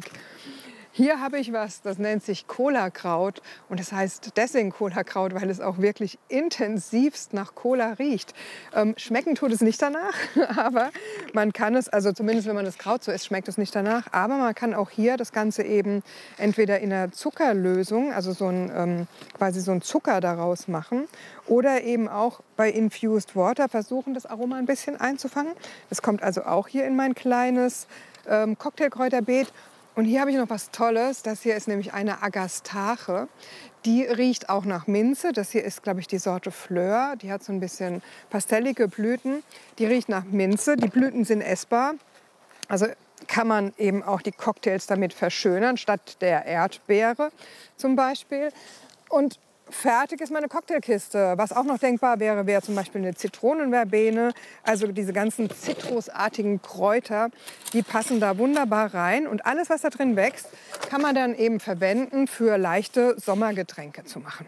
A: Hier habe ich was, das nennt sich Cola-Kraut und das heißt deswegen Cola-Kraut, weil es auch wirklich intensivst nach Cola riecht. Ähm, schmecken tut es nicht danach, aber man kann es, also zumindest wenn man das Kraut so isst, schmeckt es nicht danach, aber man kann auch hier das Ganze eben entweder in einer Zuckerlösung, also so ein, ähm, quasi so ein Zucker daraus machen oder eben auch bei Infused Water versuchen, das Aroma ein bisschen einzufangen. Das kommt also auch hier in mein kleines ähm, Cocktailkräuterbeet. Und hier habe ich noch was Tolles. Das hier ist nämlich eine Agastache. Die riecht auch nach Minze. Das hier ist, glaube ich, die Sorte Fleur. Die hat so ein bisschen pastellige Blüten. Die riecht nach Minze. Die Blüten sind essbar. Also kann man eben auch die Cocktails damit verschönern, statt der Erdbeere zum Beispiel. Und fertig ist meine Cocktailkiste. Was auch noch denkbar wäre, wäre zum Beispiel eine Zitronenverbene. Also diese ganzen zitrusartigen Kräuter, die passen da wunderbar rein. Und alles, was da drin wächst, kann man dann eben verwenden, für leichte Sommergetränke zu machen.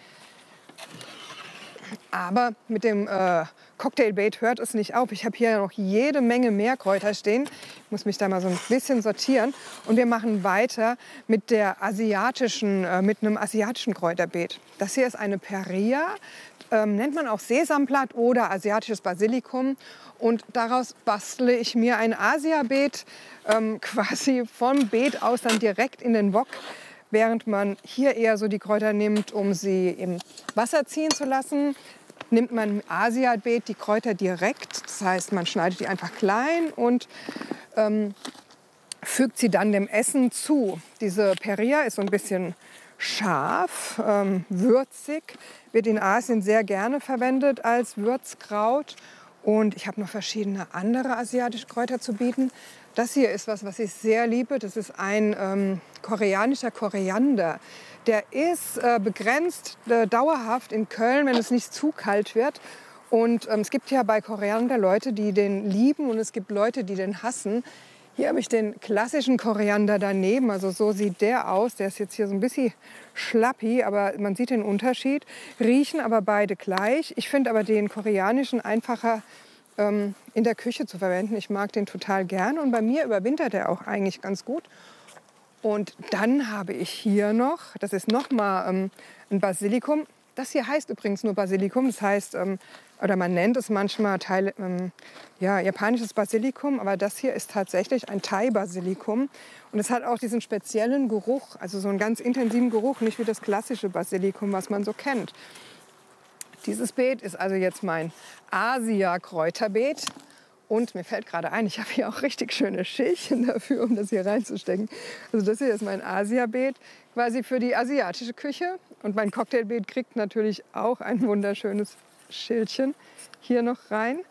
A: Aber mit dem äh, Cocktailbeet hört es nicht auf. Ich habe hier noch jede Menge mehr Kräuter stehen. Ich muss mich da mal so ein bisschen sortieren. Und wir machen weiter mit, der asiatischen, äh, mit einem asiatischen Kräuterbeet. Das hier ist eine Perea, ähm, nennt man auch Sesamblatt oder asiatisches Basilikum. Und daraus bastle ich mir ein Asiabeet ähm, quasi vom Beet aus dann direkt in den Wok. Während man hier eher so die Kräuter nimmt, um sie im Wasser ziehen zu lassen, nimmt man im Asiabeet die Kräuter direkt. Das heißt, man schneidet die einfach klein und ähm, fügt sie dann dem Essen zu. Diese Perea ist so ein bisschen scharf, ähm, würzig, wird in Asien sehr gerne verwendet als Würzkraut. Und ich habe noch verschiedene andere asiatische Kräuter zu bieten. Das hier ist was, was ich sehr liebe. Das ist ein ähm, koreanischer Koriander. Der ist äh, begrenzt äh, dauerhaft in Köln, wenn es nicht zu kalt wird. Und ähm, es gibt ja bei Koriander Leute, die den lieben, und es gibt Leute, die den hassen. Hier habe ich den klassischen Koriander daneben. Also so sieht der aus. Der ist jetzt hier so ein bisschen schlappi, aber man sieht den Unterschied. Riechen aber beide gleich. Ich finde aber den koreanischen einfacher ähm, in der Küche zu verwenden. Ich mag den total gern. Und bei mir überwintert er auch eigentlich ganz gut. Und dann habe ich hier noch, das ist noch mal ähm, ein Basilikum. Das hier heißt übrigens nur Basilikum. Das heißt, ähm, oder man nennt es manchmal Teil, ähm, ja, japanisches Basilikum. Aber das hier ist tatsächlich ein Thai-Basilikum. Und es hat auch diesen speziellen Geruch, also so einen ganz intensiven Geruch, nicht wie das klassische Basilikum, was man so kennt. Dieses Beet ist also jetzt mein Asia-Kräuterbeet. Und mir fällt gerade ein, ich habe hier auch richtig schöne Schälchen dafür, um das hier reinzustecken. Also das hier ist mein Asia-Beet, quasi für die asiatische Küche. Und mein Cocktailbeet kriegt natürlich auch ein wunderschönes Schälchen hier noch rein.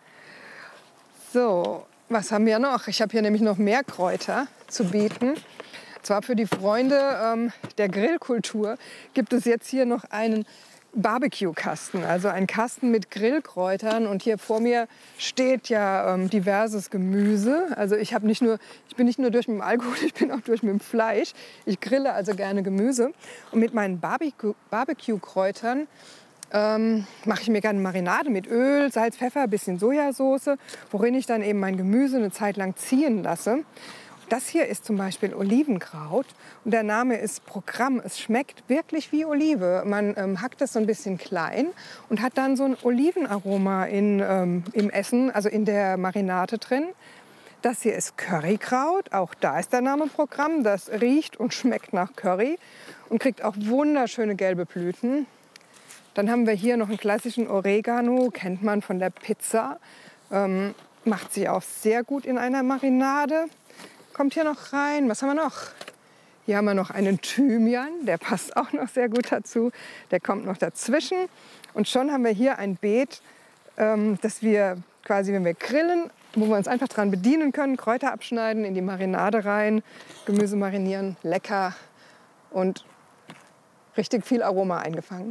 A: So, was haben wir noch? Ich habe hier nämlich noch mehr Kräuter zu bieten. Zwar für die Freunde ähm, der Grillkultur gibt es jetzt hier noch einen Barbecue-Kasten, also ein Kasten mit Grillkräutern. Und hier vor mir steht ja ähm, diverses Gemüse. Also ich, hab nicht nur, ich bin nicht nur durch mit dem Alkohol, ich bin auch durch mit dem Fleisch. Ich grille also gerne Gemüse. Und mit meinen Barbecue- Barbecue-Kräutern ähm, mache ich mir gerne Marinade mit Öl, Salz, Pfeffer, ein bisschen Sojasauce, worin ich dann eben mein Gemüse eine Zeit lang ziehen lasse. Das hier ist zum Beispiel Olivenkraut und der Name ist Programm. Es schmeckt wirklich wie Olive. Man ähm, hackt das so ein bisschen klein und hat dann so ein Olivenaroma in, ähm, im Essen, also in der Marinade drin. Das hier ist Currykraut, auch da ist der Name Programm. Das riecht und schmeckt nach Curry und kriegt auch wunderschöne gelbe Blüten. Dann haben wir hier noch einen klassischen Oregano, kennt man von der Pizza. Ähm, macht sie auch sehr gut in einer Marinade. Kommt hier noch rein. Was haben wir noch? Hier haben wir noch einen Thymian, der passt auch noch sehr gut dazu. Der kommt noch dazwischen. Und schon haben wir hier ein Beet, ähm, das wir quasi, wenn wir grillen, wo wir uns einfach dran bedienen können, Kräuter abschneiden, in die Marinade rein, Gemüse marinieren, lecker und richtig viel Aroma eingefangen.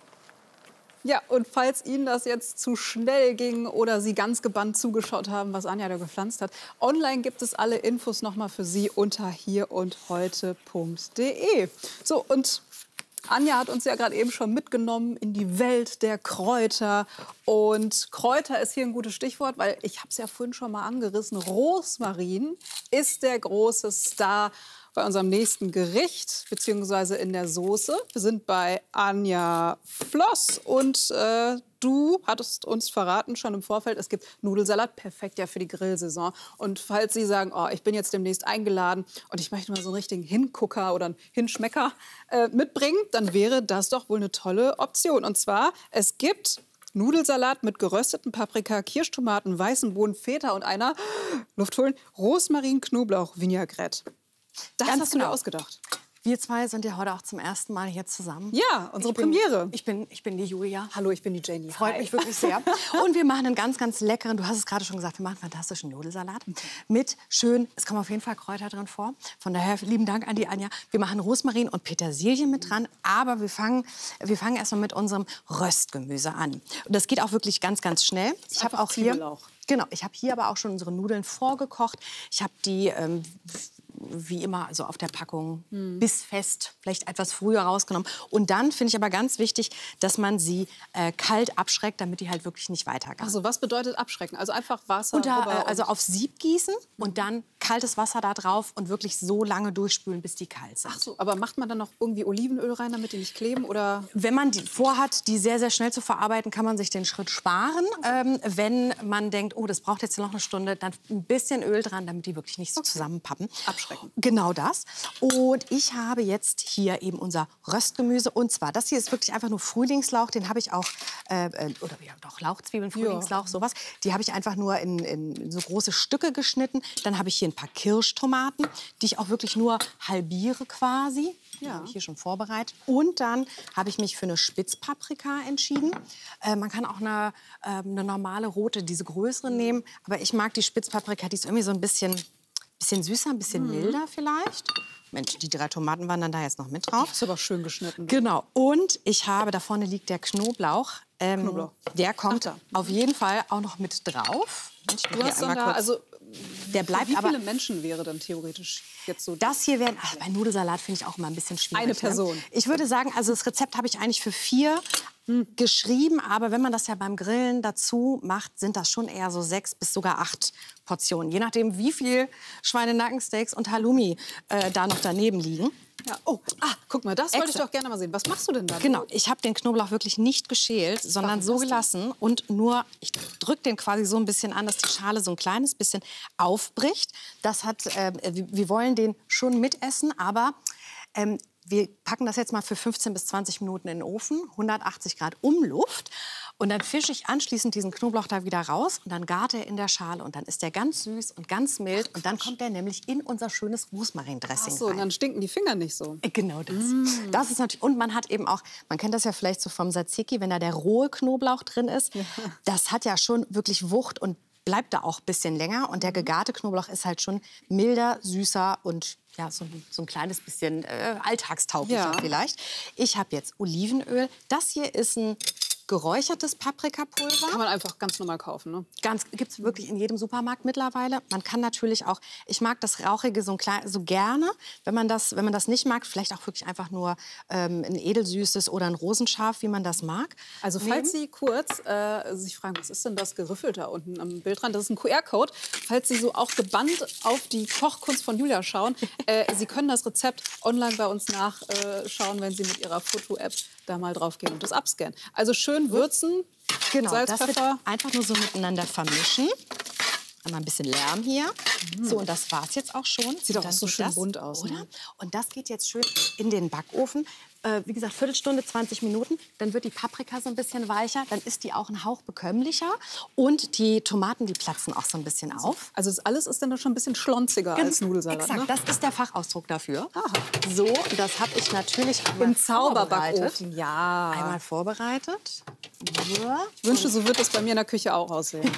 G: Ja, und falls Ihnen das jetzt zu schnell ging oder Sie ganz gebannt zugeschaut haben, was Anja da gepflanzt hat, online gibt es alle Infos noch mal für Sie unter hierundheute punkt de. So, und Anja hat uns ja gerade eben schon mitgenommen in die Welt der Kräuter. Und Kräuter ist hier ein gutes Stichwort, weil ich habe es ja vorhin schon mal angerissen. Rosmarin ist der große Star bei unserem nächsten Gericht, beziehungsweise in der Soße. Wir sind bei Anja Floss und äh, du hattest uns verraten schon im Vorfeld, es gibt Nudelsalat, perfekt ja für die Grillsaison. Und falls Sie sagen, oh, ich bin jetzt demnächst eingeladen und ich möchte mal so einen richtigen Hingucker oder einen Hinschmecker äh, mitbringen, dann wäre das doch wohl eine tolle Option. Und zwar, es gibt Nudelsalat mit gerösteten Paprika, Kirschtomaten, weißen Bohnen, Feta und einer, Luft holen, Rosmarin, Knoblauch, Vinaigrette. Das
H: Ganz
G: hast du dir
H: genau.
G: ausgedacht.
H: Wir zwei sind ja heute auch zum ersten Mal hier zusammen.
G: Ja, unsere
H: ich bin,
G: Premiere.
H: Ich bin, ich bin die Julia.
G: Hallo, ich bin die Jenny.
H: Freut
G: Hi.
H: mich wirklich sehr. Und wir machen einen ganz, ganz leckeren, du hast es gerade schon gesagt, wir machen einen fantastischen Nudelsalat mit schön, es kommen auf jeden Fall Kräuter drin vor. Von daher lieben Dank an die Anja. Wir machen Rosmarin und Petersilie mit dran, aber wir fangen, wir fangen erstmal mit unserem Röstgemüse an. Und das geht auch wirklich ganz, ganz schnell. Ich habe auch hier, genau, ich habe hier aber auch schon unsere Nudeln vorgekocht. Ich habe die ähm, wie immer, also auf der Packung hm. bissfest, vielleicht etwas früher rausgenommen. Und dann finde ich aber ganz wichtig, dass man sie äh, kalt abschreckt, damit die halt wirklich nicht weitergehen.
G: Also was bedeutet abschrecken? Also einfach Wasser
H: Unter,
G: rüber
H: äh, also auf Sieb gießen und dann kaltes Wasser da drauf und wirklich so lange durchspülen, bis die kalt sind.
G: Ach so, aber macht man dann noch irgendwie Olivenöl rein, damit die nicht kleben? Oder?
H: Wenn man die vorhat, die sehr, sehr schnell zu verarbeiten, kann man sich den Schritt sparen. Ähm, wenn man denkt, oh, das braucht jetzt noch eine Stunde, dann ein bisschen Öl dran, damit die wirklich nicht so okay. zusammenpappen.
G: Abschrecken.
H: Genau das. Und ich habe jetzt hier eben unser Röstgemüse. Und zwar, das hier ist wirklich einfach nur Frühlingslauch. Den habe ich auch, äh, oder ja, doch Lauchzwiebeln, Frühlingslauch, ja. sowas. Die habe ich einfach nur in, in so große Stücke geschnitten. Dann habe ich hier ein paar Kirschtomaten, die ich auch wirklich nur halbiere quasi. Ja. Habe ich hier schon vorbereitet. Und dann habe ich mich für eine Spitzpaprika entschieden. Äh, man kann auch eine, äh, eine normale rote, diese größere nehmen. Aber ich mag die Spitzpaprika, die ist irgendwie so ein bisschen, bisschen süßer, ein bisschen mhm. milder vielleicht. Mensch, die drei Tomaten waren dann da jetzt noch mit drauf.
G: Das ist aber schön geschnitten.
H: Genau. Und ich habe, da vorne liegt der Knoblauch. Ähm,
G: Knoblauch.
H: Der kommt auf jeden Fall auch noch mit drauf. Mensch,
G: du hast dann da, also
H: der bleibt
G: wie viele
H: aber,
G: Menschen wäre dann theoretisch jetzt so?
H: Das hier wären, ach, bei Nudelsalat finde ich auch immer ein bisschen schwierig.
G: Eine Person.
H: Ne? Ich würde sagen, also das Rezept habe ich eigentlich für vier hm. geschrieben, aber wenn man das ja beim Grillen dazu macht, sind das schon eher so sechs bis sogar acht Portionen. Je nachdem, wie viel Schweinenackensteaks und Halloumi äh, da noch daneben liegen.
G: Ja. Oh, ah, guck mal, das wollte ich doch gerne mal sehen. Was machst du denn da?
H: Genau, ich habe den Knoblauch wirklich nicht geschält, sondern so gelassen und nur, ich drücke den quasi so ein bisschen an, dass die Schale so ein kleines bisschen aufbricht. Das hat, äh, wir, wir wollen den schon mitessen, aber ähm, wir packen das jetzt mal für fünfzehn bis zwanzig Minuten in den Ofen, hundertachtzig Grad Umluft. Und dann fische ich anschließend diesen Knoblauch da wieder raus und dann gart er in der Schale und dann ist der ganz süß und ganz mild und dann kommt der nämlich in unser schönes Rosmarin-Dressing
G: Ach so, rein. Und dann stinken die Finger nicht so.
H: Genau das. Mm. Das ist natürlich, und man hat eben auch, man kennt das ja vielleicht so vom Tzatziki, wenn da der rohe Knoblauch drin ist, ja. das hat ja schon wirklich Wucht und bleibt da auch ein bisschen länger und der gegarte Knoblauch ist halt schon milder, süßer und ja, so, ein, so ein kleines bisschen äh, alltagstauglicher ja. vielleicht. Ich habe jetzt Olivenöl. Das hier ist ein geräuchertes Paprikapulver.
G: Kann man einfach ganz normal kaufen, ne?
H: Ganz, gibt's wirklich in jedem Supermarkt mittlerweile. Man kann natürlich auch, ich mag das Rauchige so, ein klein, so gerne. Wenn man, das, wenn man das nicht mag, vielleicht auch wirklich einfach nur ähm, ein edelsüßes oder ein Rosenschaf, wie man das mag.
G: Also falls Sie kurz äh, sich fragen, was ist denn das Gerüffelt da unten am Bildrand? Das ist ein Q R-Code. Falls Sie so auch gebannt auf die Kochkunst von Julia schauen, äh, Sie können das Rezept online bei uns nachschauen, wenn Sie mit Ihrer Foto-App da mal drauf gehen und das abscannen. Also schön würzen,
H: genau,
G: Salz,
H: das
G: Pfeffer.
H: Wird einfach nur so miteinander vermischen. Einmal ein bisschen Lärm hier. Mhm. So, und das war's jetzt auch schon.
G: Sieht auch so schön bunt aus.
H: Oder?
G: Ne?
H: Und das geht jetzt schön in den Backofen. Äh, wie gesagt, Viertelstunde, zwanzig Minuten. Dann wird die Paprika so ein bisschen weicher. Dann ist die auch ein Hauch bekömmlicher. Und die Tomaten, die platzen auch so ein bisschen auf.
G: Also das alles ist dann schon ein bisschen schlonziger
H: Ganz
G: als Nudelsalat.
H: Exakt,
G: ne?
H: das ist der Fachausdruck dafür.
G: Aha.
H: So, das habe ich natürlich
G: im Zauberbackofen. Ja.
H: Einmal vorbereitet. So.
G: Ich wünschte, so wird das bei mir in der Küche auch aussehen.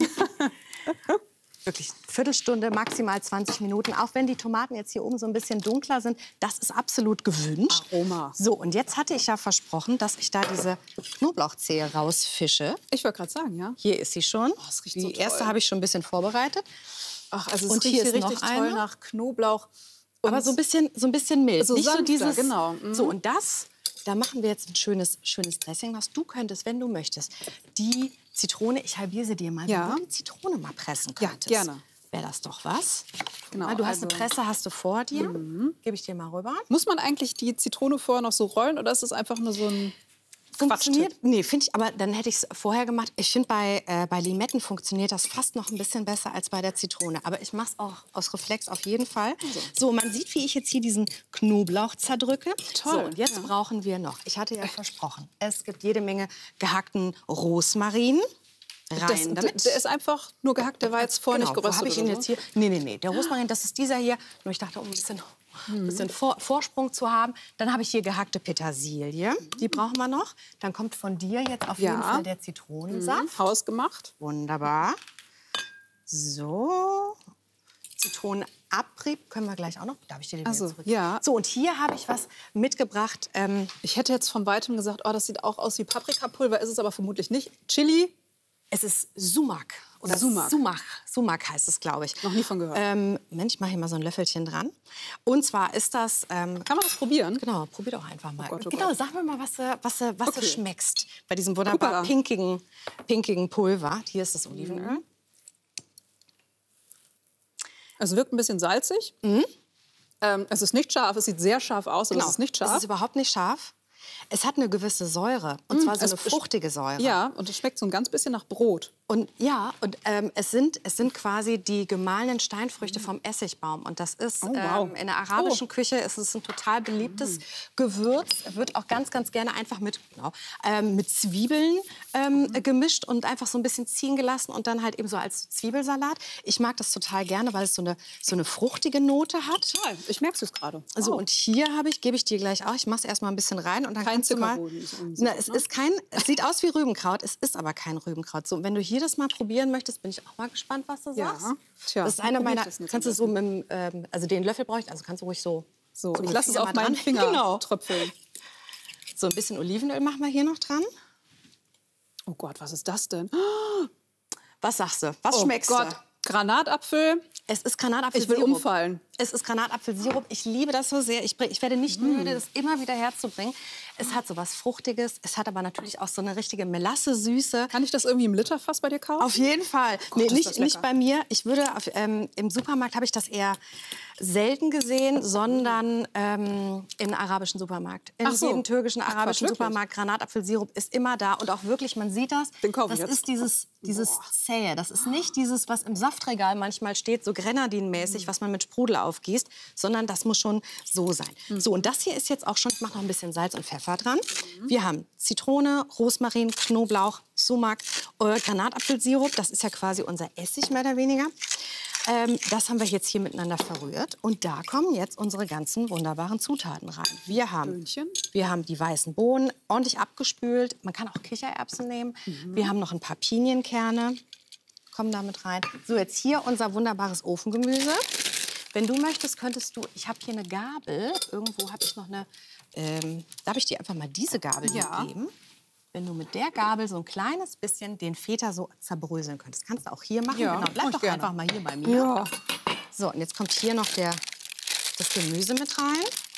H: Wirklich Viertelstunde, maximal zwanzig Minuten. Auch wenn die Tomaten jetzt hier oben so ein bisschen dunkler sind, das ist absolut gewünscht.
G: Aroma.
H: So, und jetzt hatte ich ja versprochen, dass ich da diese Knoblauchzehe rausfische.
G: Ich wollte gerade sagen, ja.
H: Hier ist sie schon.
G: Oh, das riecht
H: die
G: so toll.
H: erste habe ich schon ein bisschen vorbereitet.
G: Ach, also es
H: und
G: riecht
H: hier ist
G: richtig
H: noch
G: toll
H: eine.
G: nach Knoblauch.
H: Aber so ein bisschen, so ein bisschen mild.
G: So
H: Nicht
G: sanfter,
H: so dieses.
G: genau. Mhm.
H: So, und das, da machen wir jetzt ein schönes, schönes Dressing, was du könntest, wenn du möchtest. Die Zitrone, ich halbiere sie dir mal,
G: ja.
H: wenn du die Zitrone mal pressen
G: Ja,
H: könntest.
G: gerne.
H: Wäre das doch was?
G: Genau,
H: du hast
G: also,
H: eine Presse, hast du vor dir.
G: Mhm.
H: Gebe ich dir mal rüber.
G: Muss man eigentlich die Zitrone vorher noch so rollen oder ist es einfach nur so ein
H: Funktioniert? Nee, finde ich, aber dann hätte ich es vorher gemacht. Ich finde, bei, äh, bei Limetten funktioniert das fast noch ein bisschen besser als bei der Zitrone. Aber ich mache es auch aus Reflex auf jeden Fall. Also. So, man sieht, wie ich jetzt hier diesen Knoblauch zerdrücke.
G: Toll.
H: So, und jetzt
G: ja.
H: brauchen wir noch, ich hatte ja versprochen, es gibt jede Menge gehackten Rosmarin. Rein
G: das,
H: damit.
G: Der ist einfach nur gehackt, der war jetzt vorher
H: genau,
G: nicht geröstet.
H: Wo habe ich ihn
G: oder
H: jetzt
G: so?
H: hier? Nee, nee, nee. Der Rosmarin, das ist dieser hier. Nur ich dachte, oh, ein bisschen ein bisschen Vor Vorsprung zu haben. Dann habe ich hier gehackte Petersilie, die brauchen wir noch. Dann kommt von dir jetzt auf jeden
G: Ja.
H: Fall der Zitronensaft.
G: Mhm. Hausgemacht.
H: Wunderbar. So, Zitronenabrieb können wir gleich auch noch. Darf ich dir den
G: Also,
H: wieder zurück?
G: ja.
H: So, und hier habe ich was mitgebracht. Ähm,
G: ich hätte jetzt von weitem gesagt, oh, das sieht auch aus wie Paprikapulver, ist es aber vermutlich nicht. Chili.
H: Es ist Sumak. Oder
G: Sumak.
H: Sumak. Sumak heißt es, glaube ich.
G: Noch nie von gehört.
H: Ähm, Mensch, ich mache hier mal so ein Löffelchen dran. Und zwar ist das... Ähm,
G: Kann man das probieren?
H: Genau, probier doch einfach mal.
G: Oh Gott, oh
H: genau,
G: Gott.
H: sag mir mal, was, du- was, du- was
G: Okay.
H: du schmeckst bei diesem wunderbar
G: Hoppala.
H: pinkigen, pinkigen Pulver. Hier ist das Olivenöl.
G: Mhm. Es wirkt ein bisschen salzig.
H: Mhm.
G: Ähm, es ist nicht scharf. Es sieht sehr scharf aus, aber
H: Genau.
G: es ist nicht scharf.
H: Es ist überhaupt nicht scharf. Es hat eine gewisse Säure. Und
G: Mm,
H: zwar so
G: es
H: eine
G: sch-
H: fruchtige Säure.
G: Ja, und es schmeckt so ein ganz bisschen nach Brot.
H: Und ja, und ähm, es, sind, es sind quasi die gemahlenen Steinfrüchte vom Essigbaum. Und das ist
G: Oh, wow.
H: ähm, in der arabischen
G: Oh.
H: Küche ist es ein total beliebtes Gewürz. Wird auch ganz, ganz gerne einfach mit, genau, ähm, mit Zwiebeln ähm, gemischt und einfach so ein bisschen ziehen gelassen und dann halt eben so als Zwiebelsalat. Ich mag das total gerne, weil es so eine, so eine fruchtige Note hat.
G: Toll, ich merke es gerade.
H: So,
G: Wow.
H: und hier habe ich, gebe ich dir gleich auch, ich mache es erstmal ein bisschen rein und dann
G: Kein
H: kannst du mal...
G: Zuckerhoden ist unser,
H: Na, es
G: ne?
H: ist kein, es sieht aus wie Rübenkraut, es ist aber kein Rübenkraut. So, und wenn du hier das mal probieren möchtest, bin ich auch mal gespannt, was du
G: Ja.
H: sagst.
G: Tja,
H: das ist
G: dann
H: einer
G: probier ich
H: meiner,
G: das mit
H: kannst du
G: dem
H: so mit dem, ähm, also den Löffel brauche ich, also kannst du ruhig so.
G: So,
H: so
G: ich
H: mit
G: lasse es
H: Finger
G: auf
H: mal
G: meinen
H: dran.
G: Finger
H: Genau.
G: tröpfeln.
H: So ein bisschen Olivenöl machen wir hier noch dran.
G: Oh Gott, was ist das denn?
H: Was sagst du? Was
G: Oh
H: schmeckst
G: Gott.
H: du?
G: Granatapfel.
H: Es ist Granatapfelsirup.
G: Ich will umfallen.
H: Es ist Granatapfelsirup. Ich liebe das so sehr. Ich, bring, ich werde nicht müde, das immer wieder herzubringen. Es hat so was Fruchtiges. Es hat aber natürlich auch so eine richtige Melasse-Süße.
G: Kann ich das irgendwie im Literfass bei dir kaufen?
H: Auf jeden Fall.
G: Gott,
H: Nee,
G: ist
H: nicht,
G: das
H: nicht
G: lecker.
H: bei mir. Ich würde auf, ähm, im Supermarkt habe ich das eher selten gesehen, sondern ähm, im arabischen Supermarkt. In
G: Ach so.
H: jedem türkischen,
G: Ach, Quatsch,
H: arabischen
G: wirklich?
H: Supermarkt Granatapfelsirup ist immer da und auch wirklich, man sieht das.
G: Den kaufe ich
H: das
G: jetzt.
H: ist dieses dieses zähe. Das ist nicht dieses, was im Saftregal manchmal steht, so Grenadinmäßig, was man mit Sprudel aufgießt, sondern das muss schon so sein. So, und das hier ist jetzt auch schon, ich mache noch ein bisschen Salz und Pfeffer dran. Wir haben Zitrone, Rosmarin, Knoblauch, Sumak, äh, Granatapfelsirup. Das ist ja quasi unser Essig mehr oder weniger. Ähm, das haben wir jetzt hier miteinander verrührt. Und da kommen jetzt unsere ganzen wunderbaren Zutaten rein. Wir haben, wir haben die weißen Bohnen ordentlich abgespült. Man kann auch Kichererbsen nehmen. Wir haben noch ein paar Pinienkerne. Kommen da mit rein. So, jetzt hier unser wunderbares Ofengemüse. Wenn du möchtest, könntest du... Ich habe hier eine Gabel. Irgendwo habe ich noch eine... Ähm, darf ich dir einfach mal diese Gabel
G: Ja.
H: hier geben? Wenn du mit der Gabel so ein kleines bisschen den Feta so zerbröseln könntest. Kannst du auch hier machen.
G: Ja,
H: Genau,
G: mach
H: bleib
G: ich
H: doch
G: gerne.
H: einfach mal hier bei mir.
G: Ja.
H: So, und jetzt kommt hier noch der, das Gemüse mit rein.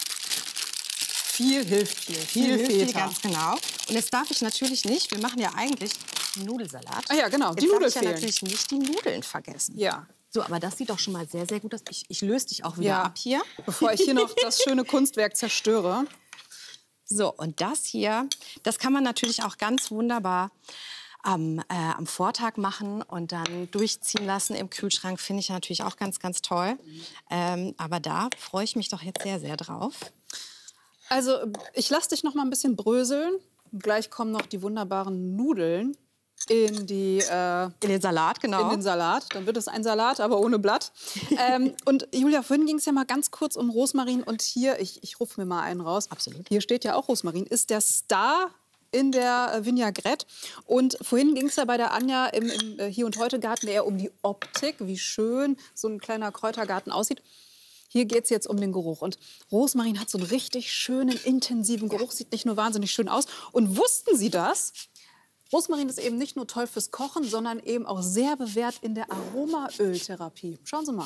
G: Viel hilft viel.
H: Viel,
G: Viel
H: viel,
G: Feta.
H: ganz genau. Und jetzt darf ich natürlich nicht, wir machen ja eigentlich einen Nudelsalat.
G: Ah ja, genau, die
H: jetzt
G: Nudeln
H: darf ich ja
G: fehlen.
H: natürlich nicht die Nudeln vergessen.
G: Ja.
H: So, aber das sieht doch schon mal sehr, sehr gut aus. Ich, ich löse dich auch wieder
G: Ja.
H: ab hier.
G: Bevor ich hier noch das schöne Kunstwerk zerstöre.
H: So, und das hier, das kann man natürlich auch ganz wunderbar am, äh, am Vortag machen und dann durchziehen lassen im Kühlschrank. Finde ich natürlich auch ganz, ganz toll. Ähm, aber da freue ich mich doch jetzt sehr, sehr drauf.
G: Also, ich lasse dich noch mal ein bisschen bröseln. Gleich kommen noch die wunderbaren Nudeln in die äh,
H: in den Salat, genau.
G: In den Salat. Dann wird es ein Salat, aber ohne Blatt. ähm, und Julia, vorhin ging es ja mal ganz kurz um Rosmarin. Und hier, ich, ich rufe mir mal einen raus.
H: Absolut.
G: Hier steht ja auch Rosmarin. Ist der Star in der äh, Vinaigrette. Und vorhin ging es ja bei der Anja im, im äh, Hier- und Heute-Garten eher um die Optik, wie schön so ein kleiner Kräutergarten aussieht. Hier geht es jetzt um den Geruch. Und Rosmarin hat so einen richtig schönen, intensiven Geruch. Sieht nicht nur wahnsinnig schön aus. Und wussten Sie das? Rosmarin ist eben nicht nur toll fürs Kochen, sondern eben auch sehr bewährt in der Aromaöltherapie. Schauen Sie mal.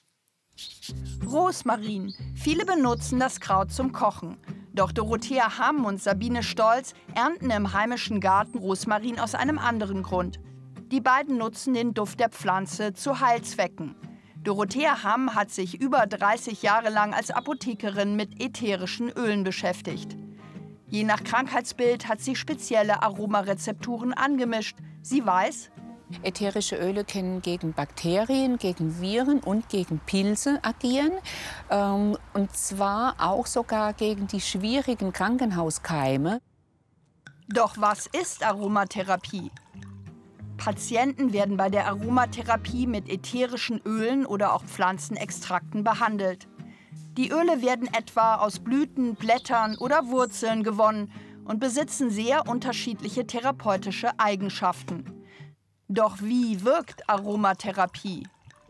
C: Rosmarin. Viele benutzen das Kraut zum Kochen. Doch Dorothea Hamm und Sabine Stolz ernten im heimischen Garten Rosmarin aus einem anderen Grund. Die beiden nutzen den Duft der Pflanze zu Heilzwecken. Dorothea Hamm hat sich über dreißig Jahre lang als Apothekerin mit ätherischen Ölen beschäftigt. Je nach Krankheitsbild hat sie spezielle Aromarezepturen angemischt. Sie weiß,
D: ätherische Öle können gegen Bakterien, gegen Viren und gegen Pilze agieren. Ähm, und zwar auch sogar gegen die schwierigen Krankenhauskeime.
C: Doch was ist Aromatherapie? Patienten werden bei der Aromatherapie mit ätherischen Ölen oder auch Pflanzenextrakten behandelt. Die Öle werden etwa aus Blüten, Blättern oder Wurzeln gewonnen und besitzen sehr unterschiedliche therapeutische Eigenschaften. Doch wie wirkt Aromatherapie?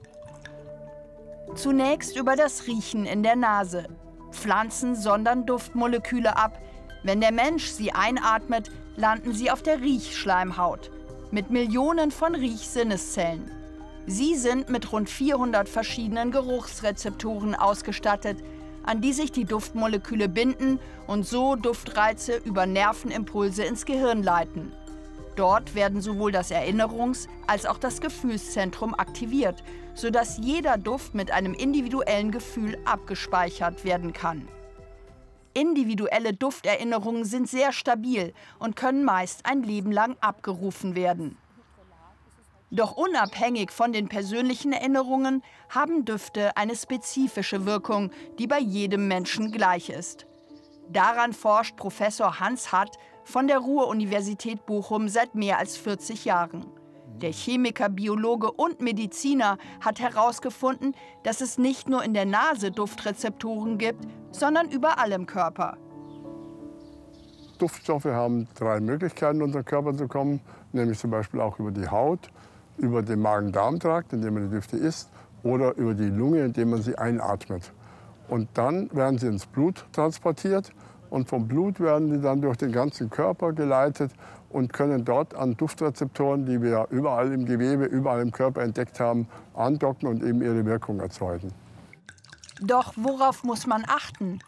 C: Zunächst über das Riechen in der Nase. Pflanzen sondern Duftmoleküle ab. Wenn der Mensch sie einatmet, landen sie auf der Riechschleimhaut mit Millionen von Riechsinneszellen. Sie sind mit rund vierhundert verschiedenen Geruchsrezeptoren ausgestattet, an die sich die Duftmoleküle binden und so Duftreize über Nervenimpulse ins Gehirn leiten. Dort werden sowohl das Erinnerungs- als auch das Gefühlszentrum aktiviert, sodass jeder Duft mit einem individuellen Gefühl abgespeichert werden kann. Individuelle Dufterinnerungen sind sehr stabil und können meist ein Leben lang abgerufen werden. Doch unabhängig von den persönlichen Erinnerungen haben Düfte eine spezifische Wirkung, die bei jedem Menschen gleich ist. Daran forscht Professor Hans Hatt von der Ruhr-Universität Bochum seit mehr als vierzig Jahren. Der Chemiker, Biologe und Mediziner hat herausgefunden, dass es nicht nur in der Nase Duftrezeptoren gibt, sondern überall im Körper.
B: Duftstoffe haben drei Möglichkeiten, in unseren Körper zu kommen, nämlich zum Beispiel auch über die Haut, über den Magen-Darm-Trakt, indem man die Düfte isst, oder über die Lunge, indem man sie einatmet. Und dann werden sie ins Blut transportiert und vom Blut werden sie dann durch den ganzen Körper geleitet und können dort an Duftrezeptoren, die wir überall im Gewebe, überall im Körper entdeckt haben, andocken und eben ihre Wirkung erzeugen.
C: Doch worauf muss man achten?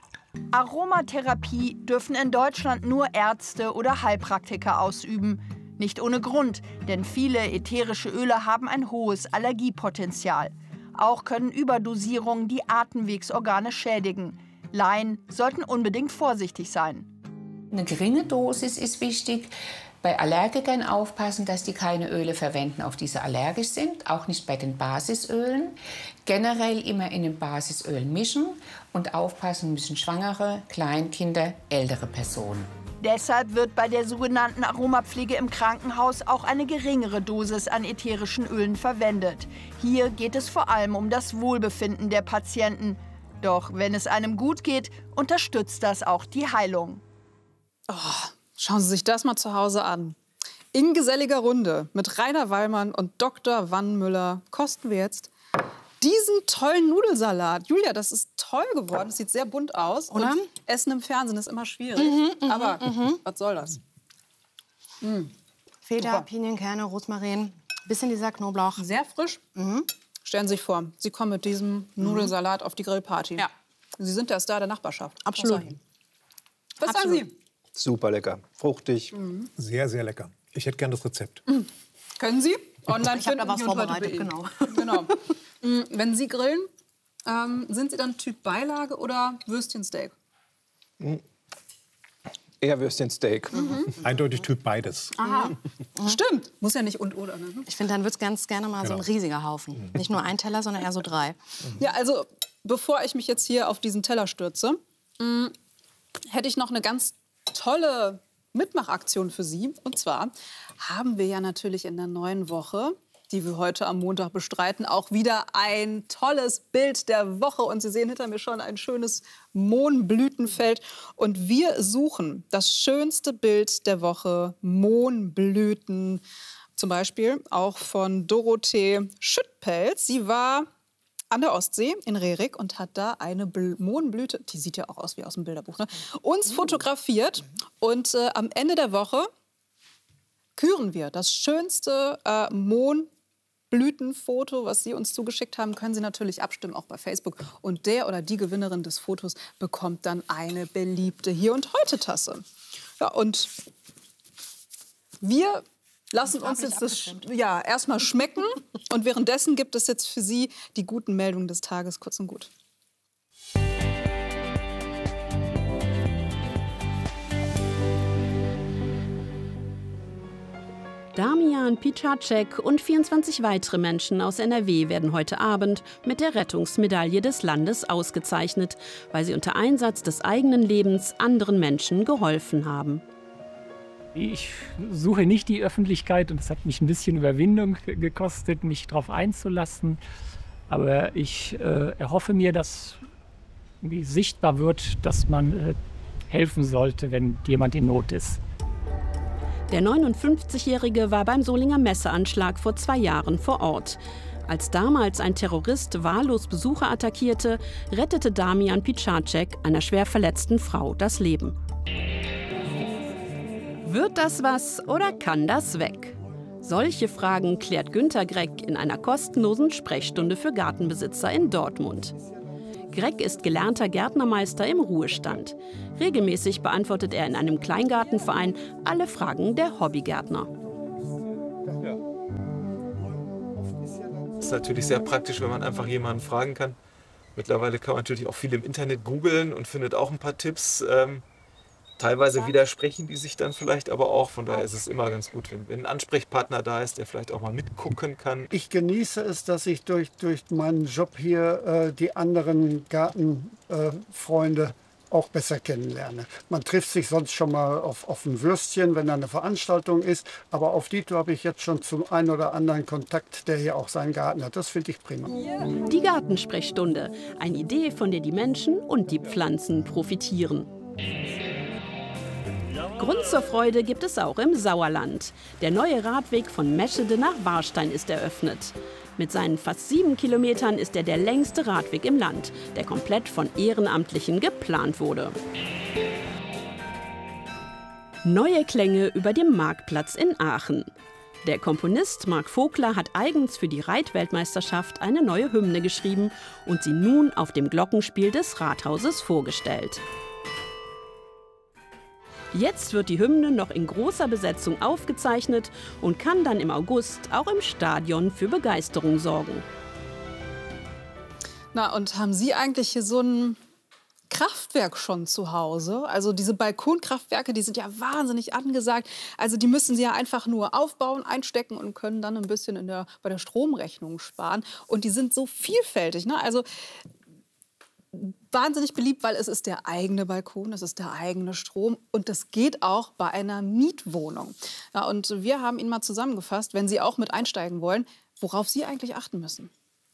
C: Aromatherapie dürfen in Deutschland nur Ärzte oder Heilpraktiker ausüben. Nicht ohne Grund, denn viele ätherische Öle haben ein hohes Allergiepotenzial. Auch können Überdosierungen die Atemwegsorgane schädigen. Laien sollten unbedingt vorsichtig sein.
D: Eine geringe Dosis ist wichtig. Bei Allergikern aufpassen, dass die keine Öle verwenden, auf die sie allergisch sind. Auch nicht bei den Basisölen. Generell immer in den Basisölen mischen und aufpassen müssen Schwangere, Kleinkinder, ältere Personen.
C: Deshalb wird bei der sogenannten Aromapflege im Krankenhaus auch eine geringere Dosis an ätherischen Ölen verwendet. Hier geht es vor allem um das Wohlbefinden der Patienten. Doch wenn es einem gut geht, unterstützt das auch die Heilung.
G: Oh, schauen Sie sich das mal zu Hause an. In geselliger Runde mit Rainer Wallmann und Doktor Wannmüller kosten wir jetzt diesen tollen Nudelsalat. Julia, das ist toll geworden. Es sieht sehr bunt aus.
H: Oder?
G: Und Essen im Fernsehen ist immer schwierig.
H: Mhm, mhm,
G: Aber
H: mhm.
G: was soll das? Mhm.
H: Feta,
G: Super.
H: Pinienkerne, Rosmarin, bisschen dieser Knoblauch.
G: Sehr frisch. Mhm. Stellen Sie sich vor, Sie kommen mit diesem
H: Mhm.
G: Nudelsalat auf die Grillparty. Ja. Sie sind der Star der Nachbarschaft.
H: Absolut.
G: Was
H: Absolut.
G: sagen Sie?
J: Super lecker, fruchtig.
G: Mhm.
W: Sehr, sehr lecker. Ich hätte gern das Rezept.
G: Mhm. Können Sie? Online
H: Ich habe da
G: finden,
H: was
G: hier und heute
H: vorbereitet,
G: punkt de.
H: genau.
G: Genau. Mhm. Wenn Sie grillen, ähm, sind Sie dann Typ Beilage oder Würstchensteak?
J: Mhm. Eher Würstchensteak.
G: Mhm.
W: Eindeutig Typ beides.
G: Aha. Stimmt. Muss ja nicht und oder. Ne?
H: Ich finde, dann wird es ganz gerne mal so ein
W: Genau.
H: riesiger Haufen. Nicht nur ein Teller, sondern eher so drei.
G: Ja, also bevor ich mich jetzt hier auf diesen Teller stürze, mh, hätte ich noch eine ganz tolle Mitmachaktion für Sie. Und zwar haben wir ja natürlich in der neuen Woche, die wir heute am Montag bestreiten, auch wieder ein tolles Bild der Woche. Und Sie sehen hinter mir schon ein schönes Mohnblütenfeld. Und wir suchen das schönste Bild der Woche, Mohnblüten. Zum Beispiel auch von Dorothee Schüttpelz. Sie war an der Ostsee in Rerik und hat da eine Bl- Mohnblüte, die sieht ja auch aus wie aus dem Bilderbuch, ne? uns fotografiert. Und äh, am Ende der Woche küren wir das schönste äh, Mohnblütenfoto, was Sie uns zugeschickt haben, können Sie natürlich abstimmen, auch bei Facebook. Und der oder die Gewinnerin des Fotos bekommt dann eine beliebte Hier- und Heute-Tasse. Ja, und wir lassen uns jetzt das ja, erstmal schmecken. Und währenddessen gibt es jetzt für Sie die guten Meldungen des Tages, kurz und gut.
E: Damian Picacek und vierundzwanzig weitere Menschen aus N R W werden heute Abend mit der Rettungsmedaille des Landes ausgezeichnet, weil sie unter Einsatz des eigenen Lebens anderen Menschen geholfen haben.
F: Ich suche nicht die Öffentlichkeit und es hat mich ein bisschen Überwindung gekostet, mich darauf einzulassen. Aber ich äh, erhoffe mir, dass irgendwie sichtbar wird, dass man äh, helfen sollte, wenn jemand in Not ist.
E: Der neunundfünfzigjährige war beim Solinger Messeanschlag vor zwei Jahren vor Ort. Als damals ein Terrorist wahllos Besucher attackierte, rettete Damian Picacek einer schwer verletzten Frau das Leben. Wird das was oder kann das weg? Solche Fragen klärt Günter Greck in einer kostenlosen Sprechstunde für Gartenbesitzer in Dortmund. Greck ist gelernter Gärtnermeister im Ruhestand. Regelmäßig beantwortet er in einem Kleingartenverein alle Fragen der Hobbygärtner.
I: Das ist natürlich sehr praktisch, wenn man einfach jemanden fragen kann. Mittlerweile kann man natürlich auch viel im Internet googeln und findet auch ein paar Tipps. Ähm, teilweise widersprechen die sich dann vielleicht aber auch. Von daher ist es immer ganz gut, wenn, wenn ein Ansprechpartner da ist, der vielleicht auch mal mitgucken kann.
N: Ich genieße es, dass ich durch, durch meinen Job hier äh, die anderen Gartenfreunde äh, auch besser kennenlerne. Man trifft sich sonst schon mal auf, auf ein Würstchen, wenn da eine Veranstaltung ist. Aber auf Dito habe ich jetzt schon zum einen oder anderen Kontakt, der hier auch seinen Garten hat. Das finde ich prima.
E: Die Gartensprechstunde. Eine Idee, von der die Menschen und die Pflanzen profitieren. Grund zur Freude gibt es auch im Sauerland. Der neue Radweg von Meschede nach Warstein ist eröffnet. Mit seinen fast sieben Kilometern ist er der längste Radweg im Land, der komplett von Ehrenamtlichen geplant wurde. Neue Klänge über dem Marktplatz in Aachen. Der Komponist Marc Vogler hat eigens für die Reitweltmeisterschaft eine neue Hymne geschrieben und sie nun auf dem Glockenspiel des Rathauses vorgestellt. Jetzt wird die Hymne noch in großer Besetzung aufgezeichnet und kann dann im August auch im Stadion für Begeisterung sorgen.
G: Na, und haben Sie eigentlich hier so ein Kraftwerk schon zu Hause? Also diese Balkonkraftwerke, die sind ja wahnsinnig angesagt. Also die müssen Sie ja einfach nur aufbauen, einstecken und können dann ein bisschen in der, bei der Stromrechnung sparen. Und die sind so vielfältig, ne? Also wahnsinnig beliebt, weil es ist der eigene Balkon, es ist der eigene Strom und das geht auch bei einer Mietwohnung. Ja, und wir haben Ihnen mal zusammengefasst, wenn Sie auch mit einsteigen wollen, worauf Sie eigentlich achten müssen.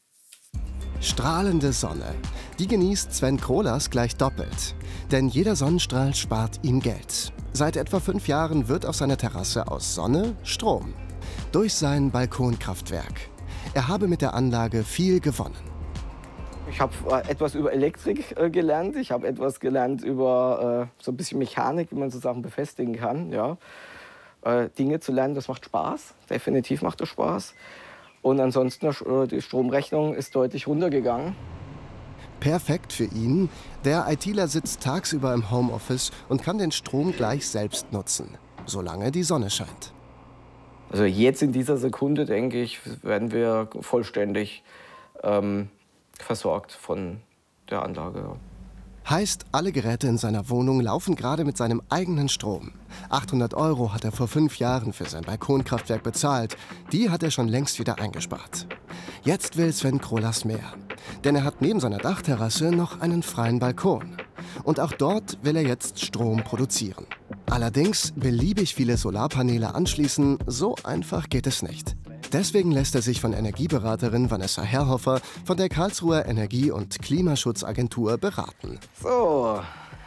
O: Strahlende Sonne. Die genießt Sven Krolas gleich doppelt. Denn jeder Sonnenstrahl spart ihm Geld. Seit etwa fünf Jahren wird auf seiner Terrasse aus Sonne Strom. Durch sein Balkonkraftwerk. Er habe mit der Anlage viel gewonnen.
J: Ich habe äh, etwas über Elektrik äh, gelernt. Ich habe etwas gelernt über äh, so ein bisschen Mechanik, wie man so Sachen befestigen kann. Ja. Äh, Dinge zu lernen, das macht Spaß. Definitiv macht das Spaß. Und ansonsten, äh, die Stromrechnung ist deutlich runtergegangen.
O: Perfekt für ihn. Der ITler sitzt tagsüber im Homeoffice und kann den Strom gleich selbst nutzen, solange die Sonne scheint.
J: Also jetzt in dieser Sekunde, denke ich, werden wir vollständig ähm, versorgt von der Anlage.
O: Heißt, alle Geräte in seiner Wohnung laufen gerade mit seinem eigenen Strom. achthundert Euro hat er vor fünf Jahren für sein Balkonkraftwerk bezahlt. Die hat er schon längst wieder eingespart. Jetzt will Sven Krolas mehr. Denn er hat neben seiner Dachterrasse noch einen freien Balkon. Und auch dort will er jetzt Strom produzieren. Allerdings beliebig viele Solarpaneele anschließen, so einfach geht es nicht. Deswegen lässt er sich von Energieberaterin Vanessa Herrhofer von der Karlsruher Energie- und Klimaschutzagentur beraten.
J: So,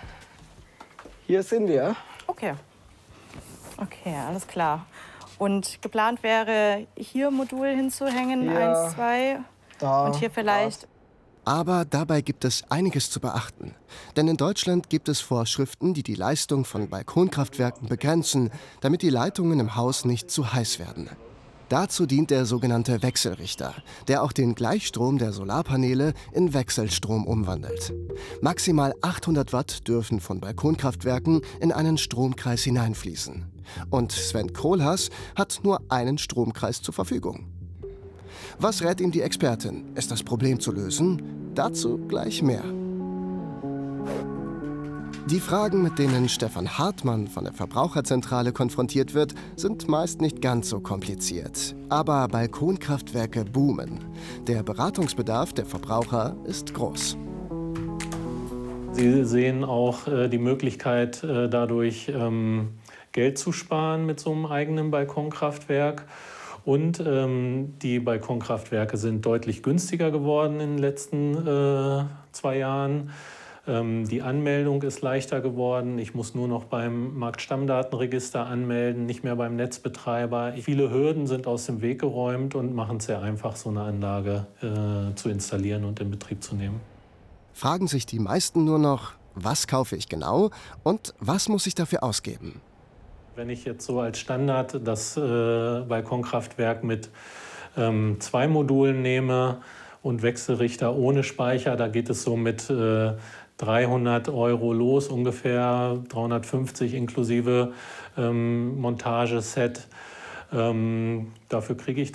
J: hier sind wir.
X: Okay. Okay, alles klar. Und geplant wäre, hier Modul hinzuhängen,
J: Ja,
X: eins, zwei.
J: da,
X: Und hier vielleicht.
O: Aber dabei gibt es einiges zu beachten. Denn in Deutschland gibt es Vorschriften, die die Leistung von Balkonkraftwerken begrenzen, damit die Leitungen im Haus nicht zu heiß werden. Dazu dient der sogenannte Wechselrichter, der auch den Gleichstrom der Solarpaneele in Wechselstrom umwandelt. Maximal achthundert Watt dürfen von Balkonkraftwerken in einen Stromkreis hineinfließen. Und Sven Krolas hat nur einen Stromkreis zur Verfügung. Was rät ihm die Expertin? Ist das Problem zu lösen? Dazu gleich mehr. Die Fragen, mit denen Stefan Hartmann von der Verbraucherzentrale konfrontiert wird, sind meist nicht ganz so kompliziert. Aber Balkonkraftwerke boomen. Der Beratungsbedarf der Verbraucher ist groß.
Y: Sie sehen auch äh, die Möglichkeit, äh, dadurch ähm, Geld zu sparen mit so einem eigenen Balkonkraftwerk. Und ähm, die Balkonkraftwerke sind deutlich günstiger geworden in den letzten äh, zwei Jahren. Die Anmeldung ist leichter geworden. Ich muss nur noch beim Marktstammdatenregister anmelden, nicht mehr beim Netzbetreiber. Viele Hürden sind aus dem Weg geräumt und machen es sehr einfach, so eine Anlage äh, zu installieren und in Betrieb zu nehmen.
O: Fragen sich die meisten nur noch, was kaufe ich genau und was muss ich dafür ausgeben?
Y: Wenn ich jetzt so als Standard das äh, Balkonkraftwerk mit ähm, zwei Modulen nehme und Wechselrichter ohne Speicher, da geht es so mit äh, dreihundert Euro los, ungefähr dreihundertfünfzig inklusive ähm, Montageset. Ähm, dafür kriege ich